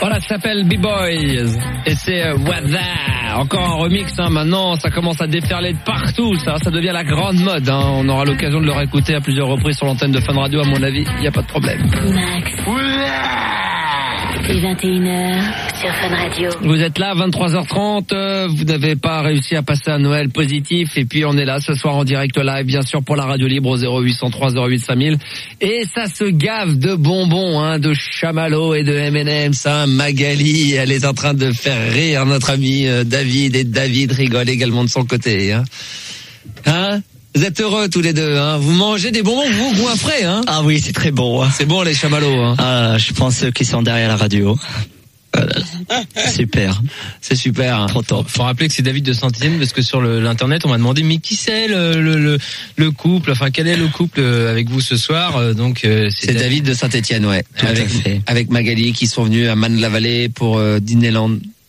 Voilà, ça s'appelle B-Boys et c'est Weather. Encore un remix, hein. Maintenant ça commence à déferler de partout, ça devient la grande mode, hein. On aura l'occasion de le réécouter à plusieurs reprises sur l'antenne de Fun Radio, à mon avis, il n'y a pas de problème. Max. C'est 21h sur Fun Radio. Vous êtes là, 23h30, vous n'avez pas réussi à passer un Noël positif, et puis on est là ce soir en direct live, bien sûr, pour la radio libre au 0803 08 5000. Et ça se gave de bonbons, hein, de chamallows et de M&M's, hein. Magali, elle est en train de faire rire notre ami David, et David rigole également de son côté, hein. Hein? Vous êtes heureux tous les deux, hein. Vous mangez des bonbons, vous goinfrez, hein. Ah oui, c'est très bon. C'est bon les chamallows, hein. Ah, je pense qu'ils sont derrière la radio. Super. C'est super, hein. Trop top. Faut rappeler que c'est David de Saint-Étienne, parce que sur l'internet on m'a demandé mais qui c'est le couple, enfin quel est le couple avec vous ce soir, donc c'est David de Saint-Étienne, ouais. Avec Magali qui sont venus à Marne-la-Vallée pour Disneyland.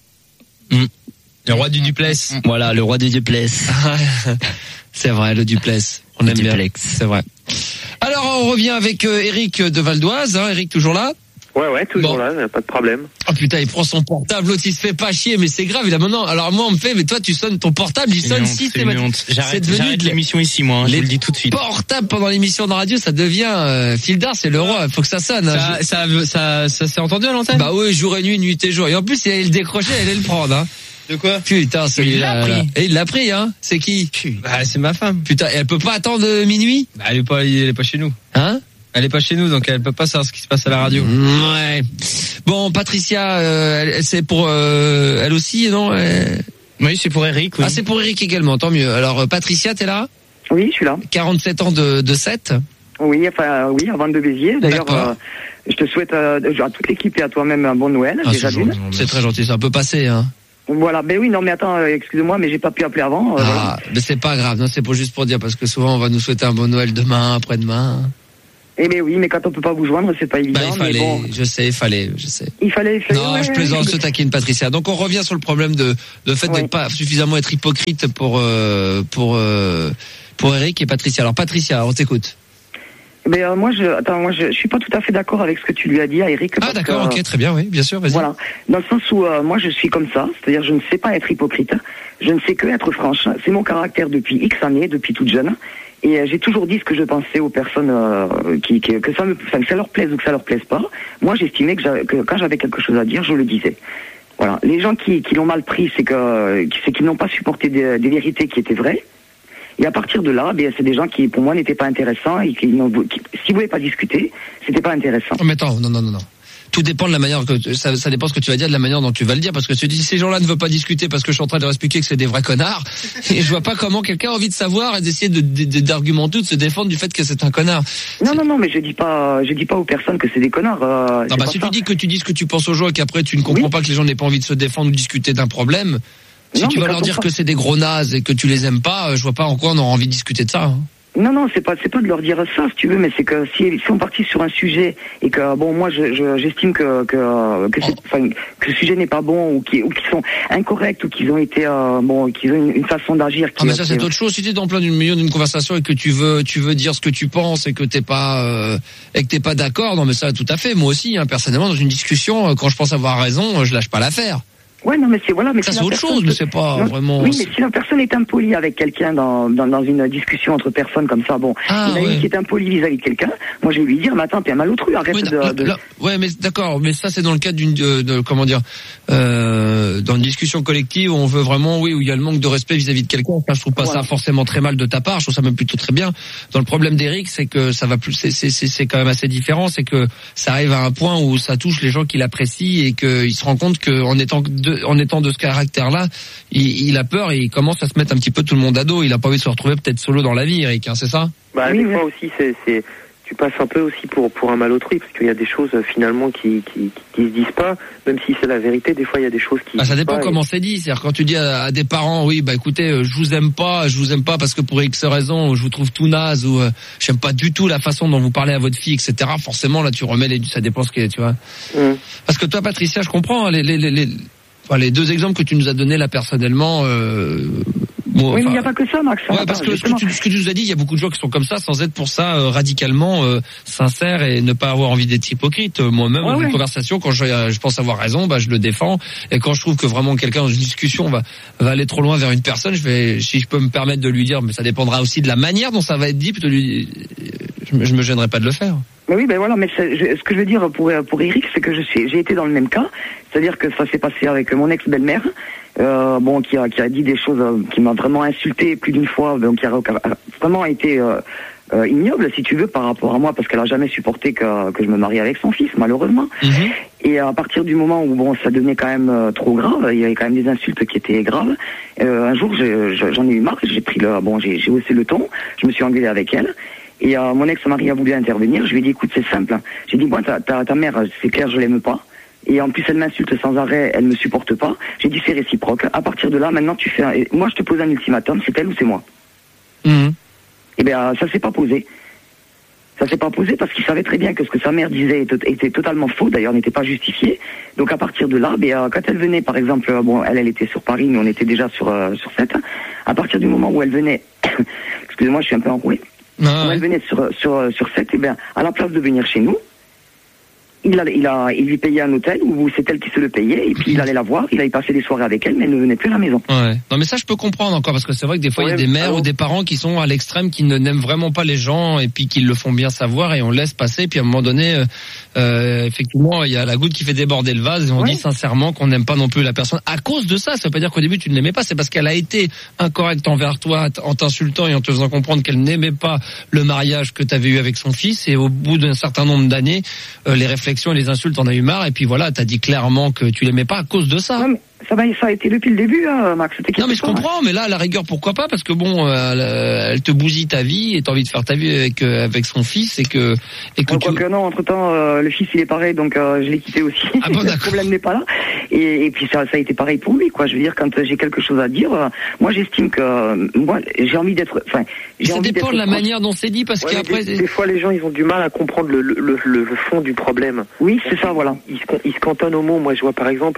Le roi du duplex. Voilà, le roi du duplex. C'est vrai, le duplex. On aime bien. C'est vrai. Alors, on revient avec Eric de Valdoise, hein. Eric, toujours là? Ouais, toujours là, pas de problème. Oh putain, il prend son portable, l'autre il se fait pas chier, mais c'est grave, il a maintenant. Alors moi on me fait, mais toi tu sonnes ton portable, il sonne systématiquement. J'arrête l'émission ici, moi, hein, je vous le dis tout de suite. Portable pendant l'émission de radio, ça devient Fildar, c'est le roi, faut que ça sonne. Hein. Ça s'est entendu à l'antenne? Bah oui, jour et nuit, nuit et jour. Et en plus, il allait le décrocher, il allait le prendre, hein. De quoi? Putain, celui-là. Et il l'a pris, hein. C'est qui? Bah, c'est ma femme. Putain, et elle peut pas attendre minuit? Bah, elle est pas chez nous. Hein? Elle est pas chez nous, donc elle peut pas savoir ce qui se passe à la radio. Ouais. Bon, Patricia, c'est pour elle aussi, non? Oui, c'est pour Eric. Oui. Ah, c'est pour Eric également, tant mieux. Alors, Patricia, t'es là? Oui, je suis là. 47 ans de 7? Oui, à Vente de Béziers. D'ailleurs, je te souhaite à toute l'équipe et à toi-même un bon Noël. Déjà c'est très gentil, ça peut passer, hein. Voilà, ben oui, non mais attends, excuse-moi, mais j'ai pas pu appeler avant. Voilà. Mais c'est pas grave, non, c'est juste pour dire, parce que souvent on va nous souhaiter un bon Noël demain, après-demain. Eh ben oui, mais quand on peut pas vous joindre, c'est pas évident. Bah, il fallait, mais bon. je sais. Il fallait. Non, ouais, je plaisante, je taquine, Patricia. Donc on revient sur le problème de fait de pas suffisamment être hypocrite pour Eric et Patricia. Alors Patricia, on t'écoute. Mais moi je suis pas tout à fait d'accord avec ce que tu lui as dit à Eric. Ah d'accord, ok, très bien, oui, bien sûr, vas-y. Voilà, dans le sens où moi je suis comme ça, c'est-à-dire je ne sais pas être hypocrite, je ne sais que être franche. C'est mon caractère depuis X années, depuis toute jeune, et j'ai toujours dit ce que je pensais aux personnes que ça leur plaise ou que ça leur plaise pas. Moi j'estimais que quand j'avais quelque chose à dire, je le disais. Voilà, les gens qui l'ont mal pris, c'est qu'ils n'ont pas supporté des vérités qui étaient vraies. Et à partir de là, c'est des gens qui, pour moi, n'étaient pas intéressants et s'ils voulaient pas discuter, c'était pas intéressant. Mais attends, non. Tout dépend de la manière ça dépend ce que tu vas dire, de la manière dont tu vas le dire, parce que tu dis ces gens-là ne veulent pas discuter parce que je suis en train de leur expliquer que c'est des vrais connards. Et je vois pas comment quelqu'un a envie de savoir et d'essayer d'argumenter ou de se défendre du fait que c'est un connard. Non, mais je dis pas aux personnes que c'est des connards. Non, bah si tu dis que tu dis ce que tu penses aux gens et qu'après tu ne comprends pas que les gens n'aient pas envie de se défendre ou discuter d'un problème. Si tu vas leur dire que c'est des gros nazes et que tu les aimes pas, je vois pas en quoi on aura envie de discuter de ça. Hein. Non, c'est pas de leur dire ça, si tu veux, mais c'est que si on partit sur un sujet et que moi j'estime que le sujet n'est pas bon ou qu'ils sont incorrects ou qu'ils ont été qu'ils ont une façon d'agir. Mais ça c'est autre chose. Si t'es dans plein du milieu d'une conversation et que tu veux dire ce que tu penses et que t'es pas d'accord, non mais ça tout à fait. Moi aussi, hein, personnellement, dans une discussion, quand je pense avoir raison, je lâche pas l'affaire. Ouais, non, mais mais ça c'est autre chose, mais c'est pas vraiment. Oui, mais si la personne est impolie avec quelqu'un dans une discussion entre personnes comme ça, il y en a une qui est impolie vis-à-vis de quelqu'un. Moi, je vais lui dire, mais attends, t'es un malotru, arrête Ouais, mais d'accord, mais ça c'est dans le cadre dans une discussion collective où on veut vraiment, où il y a le manque de respect vis-à-vis de quelqu'un. Enfin, je trouve pas ça forcément très mal de ta part. Je trouve ça même plutôt très bien. Dans le problème d'Eric, c'est que ça va plus, c'est quand même assez différent. C'est que ça arrive à un point où ça touche les gens qui l'apprécient et qu'il se rend compte qu'en étant de ce caractère-là, il a peur et il commence à se mettre un petit peu tout le monde à dos. Il a pas envie de se retrouver peut-être solo dans la vie, Eric, hein, c'est ça? Bah, des fois aussi, tu passes un peu aussi pour un malotru, parce qu'il y a des choses finalement qui se disent pas, même si c'est la vérité, des fois il y a des choses qui ça dépend comment c'est dit. C'est-à-dire quand tu dis à des parents, écoutez, je vous aime pas parce que pour X raison, je vous trouve tout naze, ou j'aime pas du tout la façon dont vous parlez à votre fille, etc. Forcément, là, tu remets ça dépend ce que tu vois. Parce que toi, Patricia, je comprends, les deux exemples que tu nous as donnés là personnellement, Bon, oui, mais il n'y a pas que ça, Max. Ouais, parce que ce que tu nous as dit, il y a beaucoup de gens qui sont comme ça, sans être pour ça radicalement sincères et ne pas avoir envie d'être hypocrite. Moi-même, dans une conversation, quand je pense avoir raison, je le défends. Et quand je trouve que vraiment quelqu'un dans une discussion va aller trop loin vers une personne, si je peux me permettre de lui dire, mais ça dépendra aussi de la manière dont ça va être dit, je me gênerai pas de le faire. Mais oui, voilà, mais ce que je veux dire pour Eric, c'est que j'ai été dans le même cas, c'est-à-dire que ça s'est passé avec mon ex-belle-mère, qui a dit des choses, qui m'a vraiment insulté plus d'une fois, donc qui a vraiment été ignoble, si tu veux, par rapport à moi, parce qu'elle a jamais supporté que je me marie avec son fils, malheureusement. Mm-hmm. Et à partir du moment où ça devenait quand même trop grave, il y avait quand même des insultes qui étaient graves. Un jour, j'en ai eu marre, j'ai haussé le ton, je me suis engueulé avec elle. Et mon ex-mari a voulu intervenir. Je lui ai dit, écoute, c'est simple. J'ai dit, moi, ta mère, c'est clair, je l'aime pas. Et en plus, elle m'insulte sans arrêt, elle me supporte pas. J'ai dit, c'est réciproque. À partir de là, maintenant, moi, je te pose un ultimatum, c'est elle ou c'est moi. Mmh. Et ça s'est pas posé. Ça s'est pas posé parce qu'il savait très bien que ce que sa mère disait était totalement faux, d'ailleurs, n'était pas justifié. Donc, à partir de là, quand elle venait, par exemple, elle était sur Paris, nous, on était déjà sur 7. À partir du moment où elle venait, excusez-moi, je suis un peu enroué. Quand elle venait sur 7, à la place de venir chez nous, il lui payait un hôtel où c'est elle qui se le payait, et puis il allait la voir, il allait passer des soirées avec elle, mais elle ne venait plus à la maison. Ouais. Non, mais ça, je peux comprendre encore, parce que c'est vrai que des fois, il y a des mères ou des parents qui sont à l'extrême, qui n'aiment vraiment pas les gens, et puis qui le font bien savoir, et on laisse passer, puis à un moment donné, effectivement, il y a la goutte qui fait déborder le vase, et on dit sincèrement qu'on n'aime pas non plus la personne à cause de ça. Ça veut pas dire qu'au début tu ne l'aimais pas, c'est parce qu'elle a été incorrecte envers toi, en t'insultant et en te faisant comprendre qu'elle n'aimait pas le mariage que tu avais eu avec son fils, et au bout d'un certain nombre d'années, les réflexions et les insultes, t'en as eu marre, et puis voilà, t'as dit clairement que tu l'aimais pas à cause de ça. Non, mais ça a été depuis le début, Max. Non, mais je comprends, mais là, à la rigueur, pourquoi pas, parce que elle te bousille ta vie, et t'as envie de faire ta vie avec son fils, et que non, entre-temps, le fils, il est pareil, donc je l'ai quitté aussi. Ah bon, le problème n'est pas là. Et puis ça a été pareil pour lui, quoi. Je veux dire, quand j'ai quelque chose à dire, moi, j'estime que moi, j'ai envie d'être. Ça dépend de la manière dont c'est dit, parce qu'après, des fois, les gens, ils ont du mal à comprendre le fond du problème. Oui, c'est ça, voilà. Ils se cantonnent aux mots. Moi, je vois par exemple.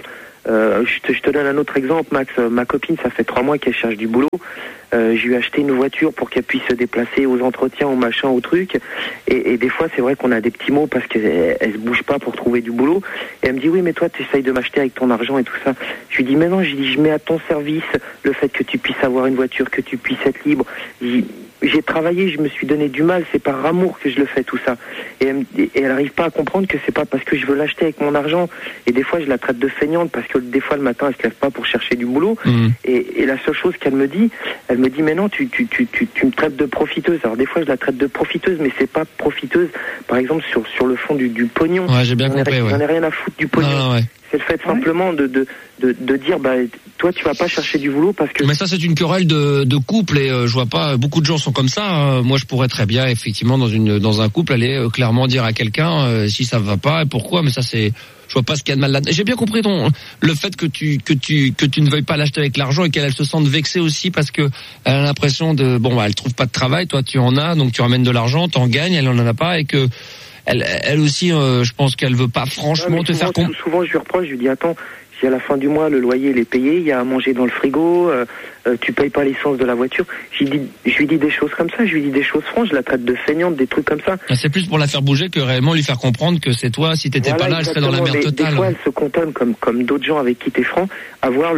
Je te donne un autre exemple, Max. Ma copine, ça fait 3 mois qu'elle cherche du boulot. Je lui ai acheté une voiture pour qu'elle puisse se déplacer aux entretiens, au machin, au truc. Et des fois, c'est vrai qu'on a des petits mots parce qu'elle se bouge pas pour trouver du boulot. Et elle me dit, oui, mais toi, tu essayes de m'acheter avec ton argent et tout ça. Je lui dis, mais non, je mets à ton service le fait que tu puisses avoir une voiture, que tu puisses être libre. J'ai travaillé, je me suis donné du mal, c'est par amour que je le fais tout ça. Et elle arrive pas à comprendre que c'est pas parce que je veux l'acheter avec mon argent. Et des fois, je la traite de feignante parce que des fois, le matin, elle se lève pas pour chercher du boulot. Mmh. Et la seule chose qu'elle me dit, mais non, tu me traites de profiteuse. Alors des fois, je la traite de profiteuse, mais c'est pas profiteuse. Par exemple, sur le fond du pognon. Ouais, j'ai bien compris. J'en ai rien à foutre du pognon. Non, ouais. C'est le fait simplement de dire, toi, tu vas pas chercher du boulot parce que. Mais ça, c'est une querelle de couple, et je vois pas, beaucoup de gens sont comme ça. Moi, je pourrais très bien, effectivement, dans un couple, aller clairement dire à quelqu'un si ça va pas et pourquoi. Mais ça, je vois pas ce qu'il y a de mal là. J'ai bien compris le fait que tu ne veuilles pas l'acheter avec l'argent, et qu'elle se sente vexée aussi parce que elle a l'impression elle trouve pas de travail, toi tu en as, donc tu ramènes de l'argent, t'en gagnes, elle en a pas, et que elle aussi, je pense qu'elle veut pas franchement te faire comprendre. Souvent, je lui reproche, je lui dis, attends, si à la fin du mois, le loyer, il est payé, il y a à manger dans le frigo, tu payes pas l'essence de la voiture. Je lui dis des choses comme ça, je lui dis des choses franches, je la traite de feignante, des trucs comme ça. C'est plus pour la faire bouger que réellement lui faire comprendre que c'est toi, si t'étais pas là, elle serait dans la merde totale. Des fois, elle se contente, comme d'autres gens avec qui t'es franc, à voir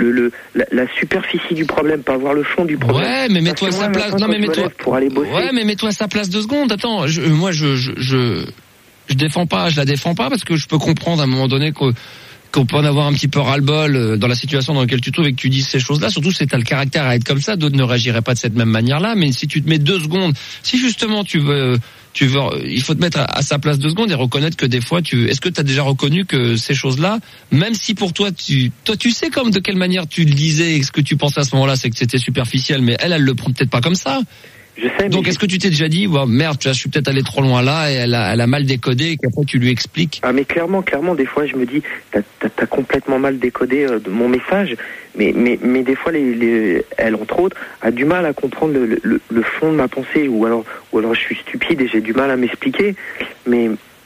la superficie du problème, pas voir le fond du problème. Ouais, mais mets-toi à sa place. Non, mais mets-toi. Pour aller bosser. Ouais, mais mets-toi à sa place 2 secondes. Attends, moi, je défends pas, je la défends pas, parce que je peux comprendre à un moment donné qu'on peut en avoir un petit peu ras-le-bol dans la situation dans laquelle tu te trouves et que tu dises ces choses-là. Surtout si t'as le caractère à être comme ça, d'autres ne réagiraient pas de cette même manière-là. Mais si tu te mets 2 secondes, si justement tu veux, il faut te mettre à sa place 2 secondes et reconnaître que des fois est-ce que t'as déjà reconnu que ces choses-là, même si pour toi tu sais comme de quelle manière tu le disais et ce que tu pensais à ce moment-là, c'est que c'était superficiel, mais elle le prend peut-être pas comme ça. Je sais, donc est-ce que tu t'es déjà dit, merde, je suis peut-être allé trop loin là, et elle a mal décodé, et qu'après tu lui expliques? Ah, mais clairement, des fois je me dis, t'as complètement mal décodé mon message, mais des fois elle, entre autres, a du mal à comprendre le fond de ma pensée, ou alors je suis stupide et j'ai du mal à m'expliquer, mais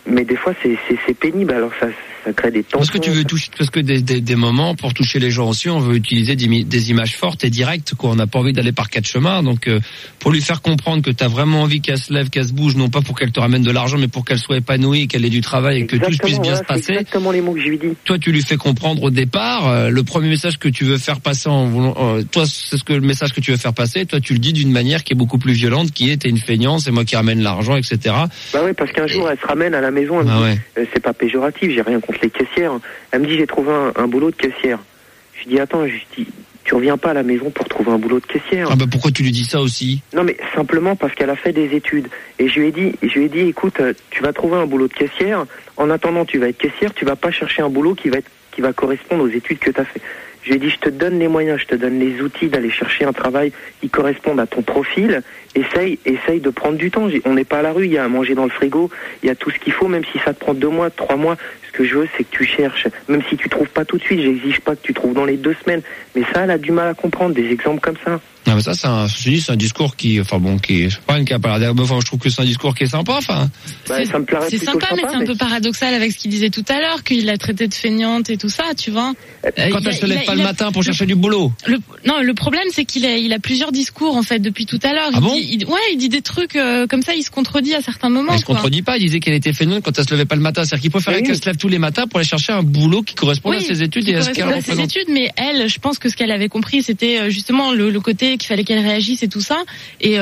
mais des fois c'est pénible, alors ça crée des tensions. Parce que tu veux toucher, parce que des moments pour toucher les gens aussi, on veut utiliser des images fortes et directes, quoi. On n'a pas envie d'aller par quatre chemins, donc pour lui faire comprendre que t'as vraiment envie qu'elle se lève, qu'elle se bouge, non pas pour qu'elle te ramène de l'argent, mais pour qu'elle soit épanouie, qu'elle ait du travail et que tout puisse bien se passer. C'est exactement les mots que je lui dis. Toi, tu lui fais comprendre au départ le premier message que tu veux faire passer toi, c'est le message que tu veux faire passer. Toi, tu le dis d'une manière qui est beaucoup plus violente, qui est t'es une feignante, c'est moi qui ramène l'argent, etc. Bah oui, parce qu'un jour elle se ramène à la maison, elle me dit, c'est pas péjoratif, j'ai rien contre les caissières. Elle me dit j'ai trouvé un boulot de caissière. Je dis attends, tu reviens pas à la maison pour trouver un boulot de caissière. Ah bah pourquoi tu lui dis ça aussi? Non mais simplement parce qu'elle a fait des études. Et je lui ai dit écoute, tu vas trouver un boulot de caissière, en attendant tu vas être caissière, tu vas pas chercher un boulot qui va correspondre aux études que tu as fait. Je lui ai dit je te donne les moyens, je te donne les outils d'aller chercher un travail qui corresponde à ton profil. Essaye de prendre du temps. On n'est pas à la rue, il y a à manger dans le frigo, il y a tout ce qu'il faut, même si ça te prend 2 mois, 3 mois. Ce que je veux, c'est que tu cherches. Même si tu trouves pas tout de suite, j'exige pas que tu trouves dans les 2 semaines. Mais ça, elle a du mal à comprendre, des exemples comme ça. Non mais ça c'est un discours qui c'est pas une je trouve que c'est un discours qui est sympa, ça me plairait. C'est sympa, mais c'est un peu paradoxal avec ce qu'il disait tout à l'heure, qu'il l'a traité de feignante et tout ça, tu vois. Quand elle se lève pas le matin pour chercher du boulot. Le problème c'est qu'il a plusieurs discours en fait depuis tout à l'heure. Il dit des trucs comme ça, il se contredit à certains moments. Il se contredit pas, il disait qu'elle était feignante quand elle se levait pas le matin, c'est-à-dire qu'il préférait qu'elle se lève tous les matins pour aller chercher un boulot qui correspond à ses études et à ce qu'elle représente. Mais elle, je pense que ce qu'elle avait compris, c'était justement le côté qu'il fallait qu'elle réagisse et tout ça. Et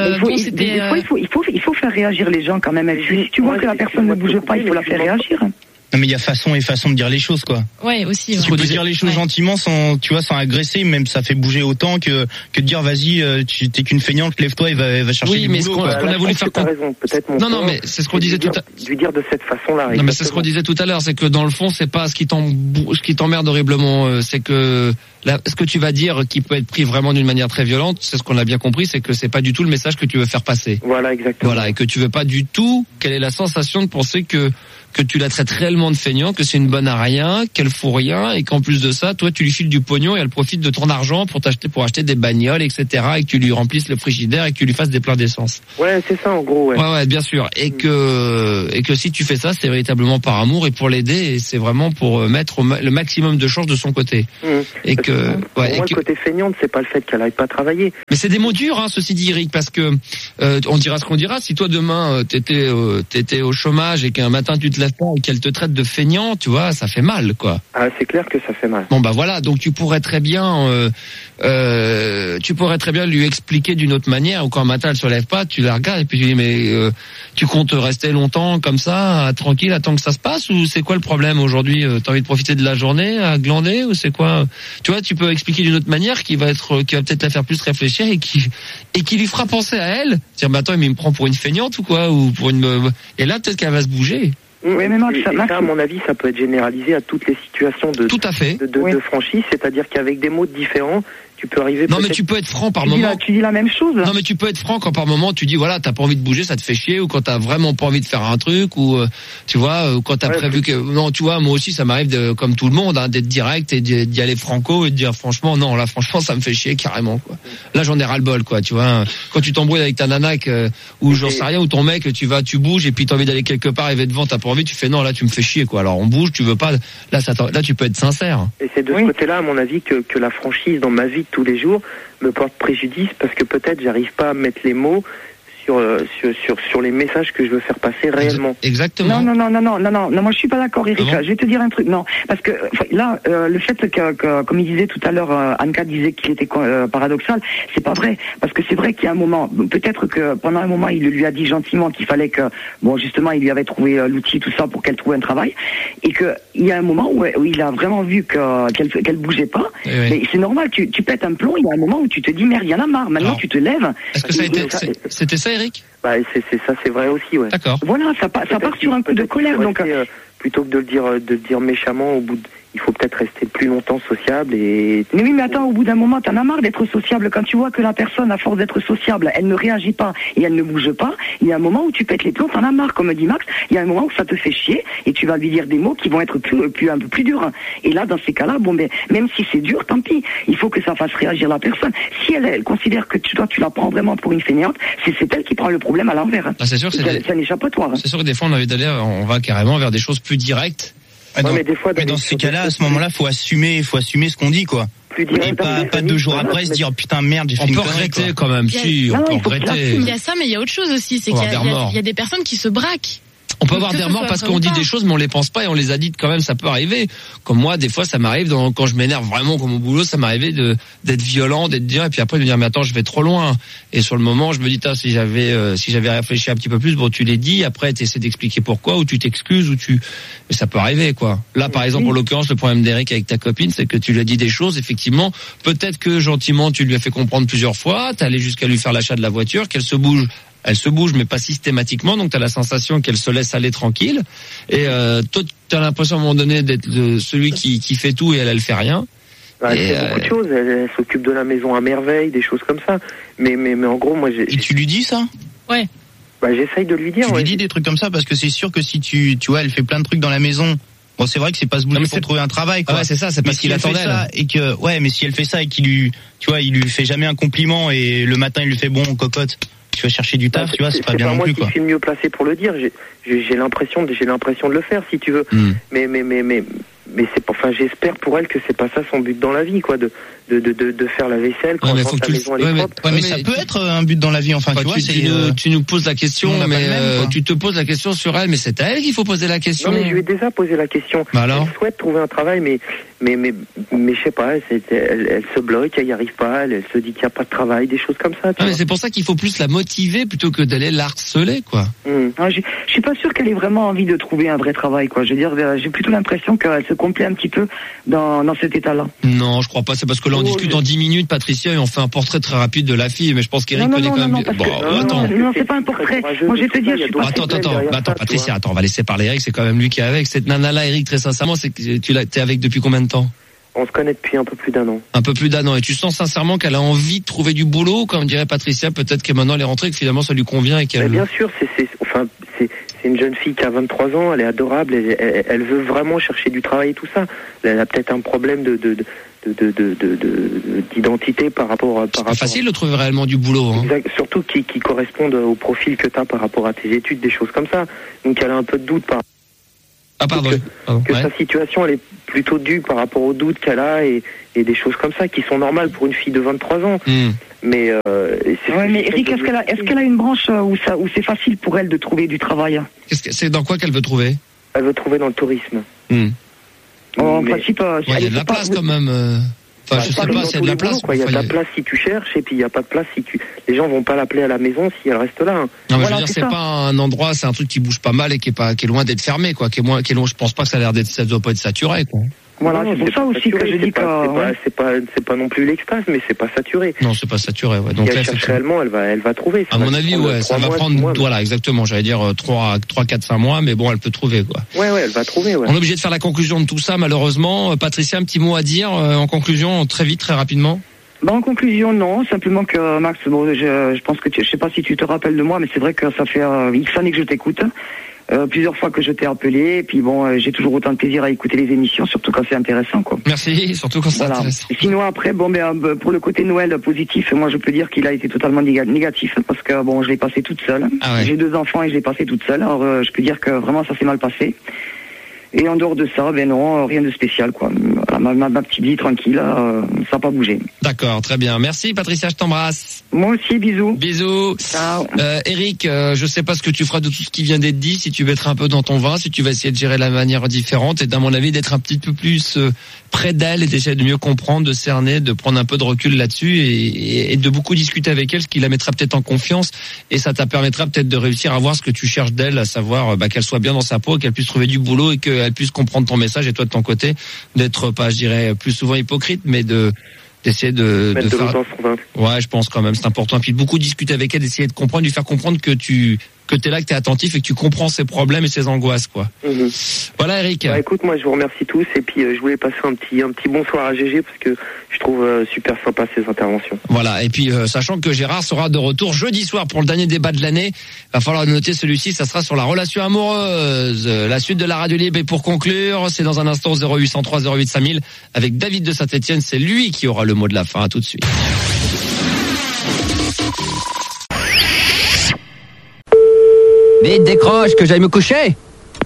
il faut faire réagir les gens quand même. Si tu vois que la personne ne bouge pas, il faut la faire réagir. Non mais il y a façon et façon de dire les choses, quoi. Ouais, aussi. Tu peux dire les choses gentiment sans agresser, même ça fait bouger autant que de dire vas-y, tu t'es qu'une feignante, lève-toi et va chercher du boulot. Oui, mais ce qu'on a voulu faire Non, mais c'est ce qu'on disait tout à l'heure. Lui dire de cette façon-là. Non, mais c'est ce qu'on disait tout à l'heure, c'est que dans le fond, c'est pas ce qui t'emmerde horriblement, c'est que ce que tu vas dire qui peut être pris vraiment d'une manière très violente, c'est ce qu'on a bien compris, c'est que c'est pas du tout le message que tu veux faire passer. Voilà, exactement. Voilà, et que tu veux pas du tout qu'elle ait la sensation de penser que tu la traites réellement de feignant, que c'est une bonne à rien, qu'elle fout rien, et qu'en plus de ça, toi, tu lui files du pognon et elle profite de ton argent pour acheter des bagnoles, etc., et que tu lui remplisses le frigidaire et que tu lui fasses des pleins d'essence. Ouais, c'est ça, en gros, ouais. Ouais, bien sûr. Et que si tu fais ça, c'est véritablement par amour et pour l'aider, et c'est vraiment pour mettre le maximum de chances de son côté. Et que, le côté feignante, c'est pas le fait qu'elle aille pas travailler. Mais c'est des mots durs, hein, ceci dit, Eric, parce que, on dira ce qu'on dira. Si toi, demain, t'étais au chômage et qu'un matin, tu te lèves pas et qu'elle te traite de feignant, tu vois, ça fait mal, quoi. Ah, c'est clair que ça fait mal. Bon, bah voilà, donc tu pourrais très bien lui expliquer d'une autre manière, ou quand un matin elle se lève pas, tu la regardes et puis tu dis mais tu comptes rester longtemps comme ça, tranquille, attends que ça se passe, ou c'est quoi le problème aujourd'hui? T'as envie de profiter de la journée à glander, ou c'est quoi? Tu vois, tu peux expliquer d'une autre manière qui va peut-être la faire plus réfléchir et qui lui fera penser à elle, dire mais attends, mais il me prend pour une feignante ou quoi, ou pour et là peut-être qu'elle va se bouger. Oui, mais Max, ça, à mon avis, ça peut être généralisé à toutes les situations de franchise, c'est-à-dire qu'avec des mots différents, tu peux arriver. Non, mais tu peux être franc par moment. Tu dis la même chose. Non, mais tu peux être franc quand par moment tu dis voilà, t'as pas envie de bouger, ça te fait chier, ou quand t'as vraiment pas envie de faire un truc, ou tu vois, quand t'as prévu que non, tu vois, moi aussi ça m'arrive comme tout le monde, hein, d'être direct et d'y aller franco et de dire franchement non, là franchement ça me fait chier carrément, quoi. Là j'en ai ras le bol, quoi, tu vois. Quand tu t'embrouilles avec ta nana ou j'en sais rien, ou ton mec, tu bouges et puis t'as envie d'aller quelque part, et devant t'as pas envie, tu fais non, là tu me fais chier, quoi. Alors on bouge, tu veux pas, là tu peux être sincère. Et c'est de ce côté-là, à mon avis, que la franchise dans ma vie de tous les jours me porte préjudice, parce que peut-être j'arrive pas à mettre les mots sur les messages que je veux faire passer réellement. Exactement. Non, moi je suis pas d'accord, Eric. Je vais te dire un truc. Non, parce que là, le fait que comme il disait tout à l'heure, Anka disait qu'il était paradoxal, c'est pas vrai. Parce que c'est vrai qu'il y a un moment, peut-être que pendant un moment, il lui a dit gentiment qu'il fallait que, bon, justement, il lui avait trouvé l'outil, tout ça, pour qu'elle trouve un travail, et que il y a un moment où il a vraiment vu qu'elle bougeait pas. Mais c'est normal, tu pètes un plomb. Il y a un moment où tu te dis merde, il y en a marre. Maintenant, tu te lèves. Est-ce que c'était ça, Eric? Bah, c'est vrai aussi, ouais. D'accord. Voilà, ça part sur un coup de colère. Donc, plutôt que de le dire méchamment, il faut peut-être rester plus longtemps sociable et... Mais oui, mais attends, au bout d'un moment, t'en as marre d'être sociable. Quand tu vois que la personne, à force d'être sociable, elle ne réagit pas et elle ne bouge pas, il y a un moment où tu pètes les plombs, t'en as marre, comme dit Max, il y a un moment où ça te fait chier et tu vas lui dire des mots qui vont être un peu plus durs. Et là, dans ces cas-là, bon, ben, même si c'est dur, tant pis. Il faut que ça fasse réagir la personne. Si elle considère que toi, tu la prends vraiment pour une fainéante, c'est elle qui prend le problème à l'envers. Ah, c'est sûr que c'est un échappatoire. C'est sûr que des fois, on va carrément vers des choses plus directes. Mais des fois, mais dans ces cas-là, à ce moment-là, faut assumer ce qu'on dit, quoi. Plus direct, et pas 2 jours après se dire putain merde, j'ai fait une connerie. On peut regretter quand même, on peut regretter. Il y a ça, mais il y a autre chose aussi, c'est qu'il y a des personnes qui se braquent. On peut avoir des remords parce qu'on dit des choses, mais on les pense pas et on les a dites quand même, ça peut arriver. Comme moi, des fois, ça m'arrive, quand je m'énerve vraiment comme au boulot, ça m'arrivait d'être violent, d'être dur, et puis après de me dire, mais attends, je vais trop loin. Et sur le moment, je me dis, si j'avais réfléchi un petit peu plus, bon, tu l'as dit, après, tu essaies d'expliquer pourquoi, ou tu t'excuses, mais ça peut arriver, quoi. Là, par exemple, en l'occurrence, le problème d'Eric avec ta copine, c'est que tu lui as dit des choses, effectivement, peut-être que gentiment, tu lui as fait comprendre plusieurs fois, t'es allé jusqu'à lui faire l'achat de la voiture, qu'elle se bouge. Elle se bouge, mais pas systématiquement, donc tu as la sensation qu'elle se laisse aller tranquille. Et toi, tu as l'impression à un moment donné d'être celui qui fait tout et elle fait rien. Elle fait beaucoup de choses, elle s'occupe de la maison à merveille, des choses comme ça. Mais en gros, moi... Et tu lui dis ça ? Ouais. J'essaye de lui dire. Tu lui dis des trucs comme ça, parce que c'est sûr que si tu vois, elle fait plein de trucs dans la maison... Bon, c'est vrai que c'est pas se bouger pour trouver un travail, quoi. Ouais, c'est ça, c'est parce qu'il attendait. Mais si elle fait ça et qu'il lui fait jamais un compliment et le matin il lui fait bon, cocotte, tu vas chercher du taf, tu vois, c'est pas bien non plus, quoi. C'est pas moi qui suis le mieux placé pour le dire. J'ai l'impression de le faire, si tu veux. Mais c'est enfin, j'espère pour elle que c'est pas ça son but dans la vie, quoi, de faire la vaisselle quand la maison elle est propre. Mais ça peut être un but dans la vie, enfin, tu vois. Tu nous poses la question, mais tu te poses la question sur elle, mais c'est à elle qu'il faut poser la question. Non, mais je lui ai déjà posé la question. Bah alors elle souhaite trouver un travail, mais je sais pas, elle se bloque, elle y arrive pas, elle se dit qu'il y a pas de travail, des choses comme ça. Mais c'est pour ça qu'il faut plus la motiver plutôt que d'aller l'harceler, quoi. Je suis pas sûr qu'elle ait vraiment envie de trouver un vrai travail, quoi. Je veux dire, j'ai plutôt l'impression qu'elle se complaît un petit peu dans cet état-là. Non, je crois pas. C'est parce que là on discute dans 10 minutes, Patricia, et on fait un portrait très rapide de la fille. Mais je pense qu'Eric connaît quand même. Non, c'est pas un portrait. Moi, je vais te dire, je suis pas. Attends, Patricia, on va laisser parler Eric. C'est quand même lui qui est avec cette nana-là, Eric. Très sincèrement, c'est que t'es avec depuis combien de temps? On se connaît depuis un peu plus d'1 an. Un peu plus d'1 an. Et tu sens sincèrement qu'elle a envie de trouver du boulot, comme dirait Patricia, peut-être que maintenant elle est rentrée, que finalement ça lui convient et qu'elle... Mais bien sûr, c'est une jeune fille qui a 23 ans, elle est adorable, elle veut vraiment chercher du travail et tout ça. Elle a peut-être un problème d'identité par rapport C'est facile de trouver réellement du boulot. Hein. Exact, surtout qui correspondent au profil que tu as par rapport à tes études, des choses comme ça. Donc elle a un peu de doute que sa situation elle est plutôt due par rapport aux doutes qu'elle a et des choses comme ça qui sont normales pour une fille de 23 ans. Mais Eric, est-ce qu'elle a une branche où c'est facile pour elle de trouver du travail? C'est dans quoi qu'elle veut trouver? Elle veut trouver dans le tourisme. En principe, il y a de la place quand même. Enfin, je sais pas s'il y a de la place. Il y a de la place si tu cherches et puis il y a pas de place si les gens vont pas l'appeler à la maison si elle reste là. Non, mais je veux dire, c'est pas un endroit, c'est un truc qui bouge pas mal et qui est loin d'être fermé, quoi, qui est loin. Je pense pas que ça doit pas être saturé, quoi. Voilà, c'est pour ça aussi que je dis que c'est pas non plus l'extase, mais c'est pas saturé. Non, c'est pas saturé, ouais. Donc si elle cherche réellement, elle va trouver. À mon avis, ouais, ça va prendre, voilà, exactement. J'allais dire 3, 4, 5 mois, mais bon, elle peut trouver, quoi. Ouais, elle va trouver, ouais. On est obligé de faire la conclusion de tout ça, malheureusement. Patricia, un petit mot à dire, en conclusion, très vite, très rapidement? En conclusion, non. Simplement que, Max, bon, je pense que je sais pas si tu te rappelles de moi, mais c'est vrai que ça fait X années que je t'écoute. Plusieurs fois que je t'ai appelé, et puis bon, j'ai toujours autant de plaisir à écouter les émissions, surtout quand c'est intéressant, quoi. Merci, surtout quand c'est intéressant. Et sinon après, pour le côté Noël positif, moi je peux dire qu'il a été totalement négatif, parce que bon, je l'ai passé toute seule. Ah ouais. J'ai 2 enfants et je l'ai passé toute seule, alors je peux dire que vraiment ça s'est mal passé. Et en dehors de ça, non, rien de spécial, quoi. Voilà, ma petite vie tranquille, ça n'a pas bougé. D'accord, très bien. Merci Patricia, je t'embrasse. Moi aussi, bisous. Bisous. Ciao. Eric, je sais pas ce que tu feras de tout ce qui vient d'être dit, si tu mettras un peu dans ton vin, si tu vas essayer de gérer la manière différente, et d'un mon avis d'être un petit peu plus près d'elle et d'essayer de mieux comprendre, de cerner, de prendre un peu de recul là-dessus et de beaucoup discuter avec elle, ce qui la mettra peut-être en confiance et ça te permettra peut-être de réussir à voir ce que tu cherches d'elle, à savoir qu'elle soit bien dans sa peau, qu'elle puisse trouver du boulot et qu'elle puisse comprendre ton message et toi de ton côté d'être pas, je dirais, plus souvent hypocrite, mais d'essayer de faire... Ouais, je pense quand même, c'est important. Et puis beaucoup discuter avec elle, d'essayer de comprendre, lui faire comprendre que tu que t'es là, que t'es attentif et que tu comprends ses problèmes et ses angoisses, quoi. Voilà, Eric. Bah, écoute, moi je vous remercie tous et puis je voulais passer un petit bonsoir à GG parce que je trouve super sympa ses interventions. Voilà, et puis sachant que Gérard sera de retour jeudi soir pour le dernier débat de l'année, va falloir noter celui-ci, ça sera sur la relation amoureuse. La suite de la radio libre, et pour conclure, c'est dans un instant 0803 08 5000 avec David de Saint-Etienne, c'est lui qui aura le mot de la fin. À tout de suite. Vite, décroche, que j'aille me coucher.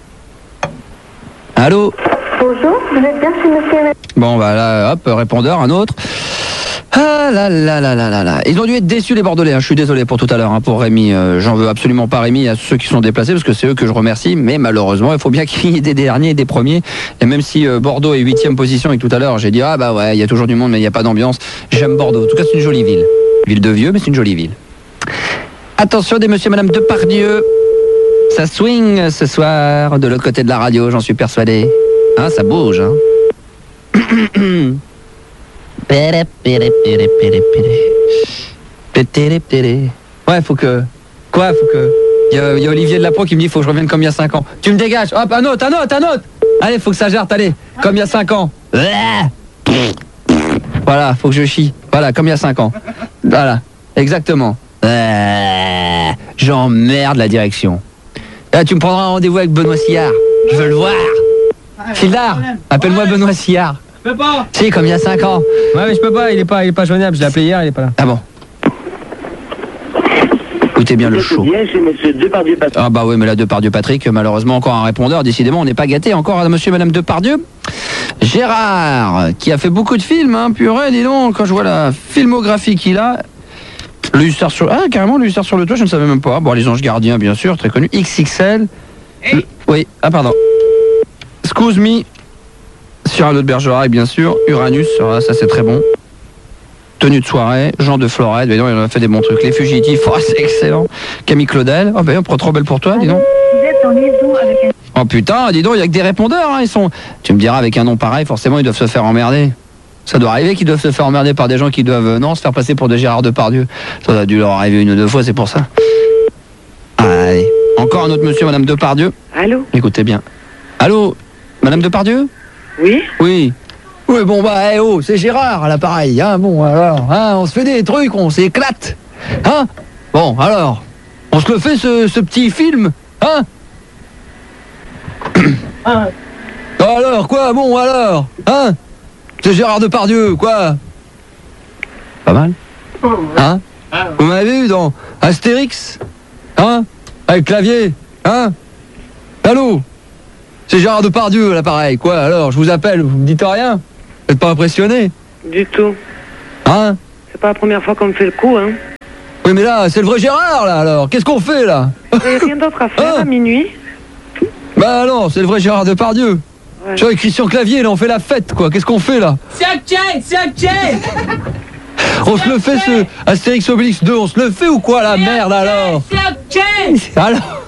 Allô? Bonjour, vous êtes bien chez monsieur? Bon, bah là, hop, répondeur, un autre. Ah là là là là là là. Ils ont dû être déçus, les Bordelais, hein. Je suis désolé pour tout à l'heure, hein, pour Rémi. J'en veux absolument pas Rémi, à ceux qui sont déplacés, parce que c'est eux que je remercie, mais malheureusement, il faut bien qu'il y ait des derniers et des premiers. Et même si Bordeaux est 8e position, et tout à l'heure, j'ai dit, ah bah ouais, il y a toujours du monde, mais il n'y a pas d'ambiance. J'aime Bordeaux. En tout cas, c'est une jolie ville. Ville de vieux, mais c'est une jolie ville. Attention des monsieur et madame Depardieu. Ça swing ce soir de l'autre côté de la radio, j'en suis persuadé. Hein, ça bouge, hein. Ouais, faut que... Quoi, faut que... Il y a Olivier de la Pro qui me dit, faut que je revienne comme il y a 5 ans. Tu me dégages. Hop, un autre. Allez, faut que ça gère, allez. Comme il y a 5 ans. Voilà, faut que je chie. Voilà, comme il y a 5 ans. Voilà, exactement. J'emmerde la direction. Là, tu me prendras un rendez-vous avec Benoît Sillard. Je veux le voir. Fildar, appelle-moi Benoît Sillard. Je peux pas. Si, comme il y a 5 ans. Ouais, mais je peux pas, il est pas joignable. Je l'ai appelé hier, il est pas là. Ah bon. Écoutez bien le show. Ah bah oui, mais là, Depardieu Patrick, malheureusement encore un répondeur. Décidément, on n'est pas gâté encore à monsieur et madame Depardieu. Gérard, qui a fait beaucoup de films, hein, purée, dis donc, quand je vois la filmographie qu'il a. L'hussard sur... Ah, carrément, l'hussard sur le toit, je ne savais même pas. Bon, les Anges Gardiens, bien sûr, très connu. XXL. Hey. Oui, ah pardon. Excuse me. Cyrano de Bergerac, bien sûr. Uranus, ça c'est très bon. Tenue de soirée. Jean de Florette, il en a fait des bons trucs. Les Fugitifs, oh, c'est excellent. Camille Claudel, oh ben on prend trop belle pour toi, dis donc. Vous êtes en liaison avec un... Oh putain, dis donc, il y a que des répondeurs, hein, ils sont... Tu me diras, avec un nom pareil, forcément, ils doivent se faire emmerder. Ça doit arriver qu'ils doivent se faire emmerder par des gens qui doivent, se faire passer pour des Gérard Depardieu. Ça doit dû leur arriver 1 ou 2 fois, c'est pour ça. Allez, encore un autre monsieur, madame Depardieu. Allô? Écoutez bien. Allô, madame Depardieu? Oui? Oui. Oui, bon, bah, c'est Gérard à l'appareil, hein, bon, alors, hein, on se fait des trucs, on s'éclate, hein? Bon, alors, on se le fait, ce petit film, hein? Alors, quoi, bon, alors, hein? C'est Gérard Depardieu, quoi? Pas mal? Hein? Vous m'avez vu dans Astérix? Hein? Avec Clavier? Hein? Allô? C'est Gérard Depardieu, là, pareil, quoi? Alors, je vous appelle, vous me dites rien? Vous n'êtes pas impressionné? Du tout. Hein? C'est pas la première fois qu'on me fait le coup, hein. Oui, mais là, c'est le vrai Gérard, là, alors. Qu'est-ce qu'on fait, là? Il n'y a rien d'autre à faire à minuit. Bah non, c'est le vrai Gérard Depardieu. Ouais. Tu vois, avec Christian Clavier, là, on fait la fête, quoi. Qu'est-ce qu'on fait, là? C'est ok. On se le fait, ce Astérix Obélix 2, on se le fait ou quoi, la merde, alors? C'est ok. Alors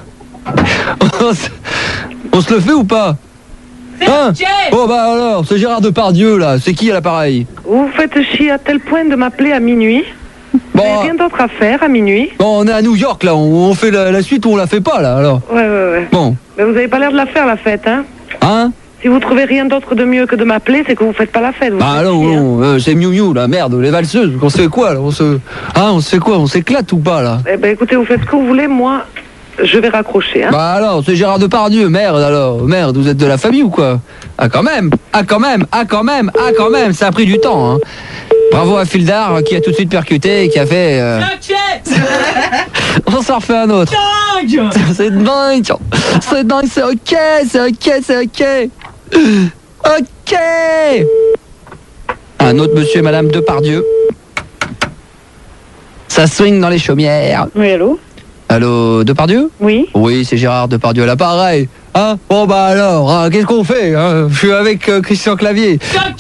on se le fait ou pas? Hein? Oh bah alors, c'est Gérard Depardieu, là. C'est qui à l'appareil? Vous vous faites chier à tel point de m'appeler à minuit. Bon, Vous n'avez rien d'autre à faire à minuit. Bon, on est à New York, là. On fait la suite ou on la fait pas, là, alors? Ouais. Bon. Mais vous avez pas l'air de la faire, la fête, hein? Hein? Si vous trouvez rien d'autre de mieux que de m'appeler, c'est que vous faites pas la fête. Bah non, c'est Miu Miu, là, merde, les valseuses. On se fait quoi, là? On se fait quoi? On s'éclate ou pas, là? Eh ben écoutez, vous faites ce que vous voulez, moi, je vais raccrocher, hein. Bah alors, c'est Gérard Depardieu, merde alors. Merde, vous êtes de la famille ou quoi? Ah quand même, ça a pris du temps, hein. Bravo à Fildar qui a tout de suite percuté et qui a fait... On s'en refait un autre. C'est dingue, c'est ok. Ok. Un autre monsieur et madame Depardieu. Ça swing dans les chaumières. Oui, allô? Allô, Depardieu? Oui. Oui, c'est Gérard Depardieu à l'appareil. Hein? Bon bah alors, hein, qu'est-ce qu'on fait, hein? Je suis avec Christian Clavier.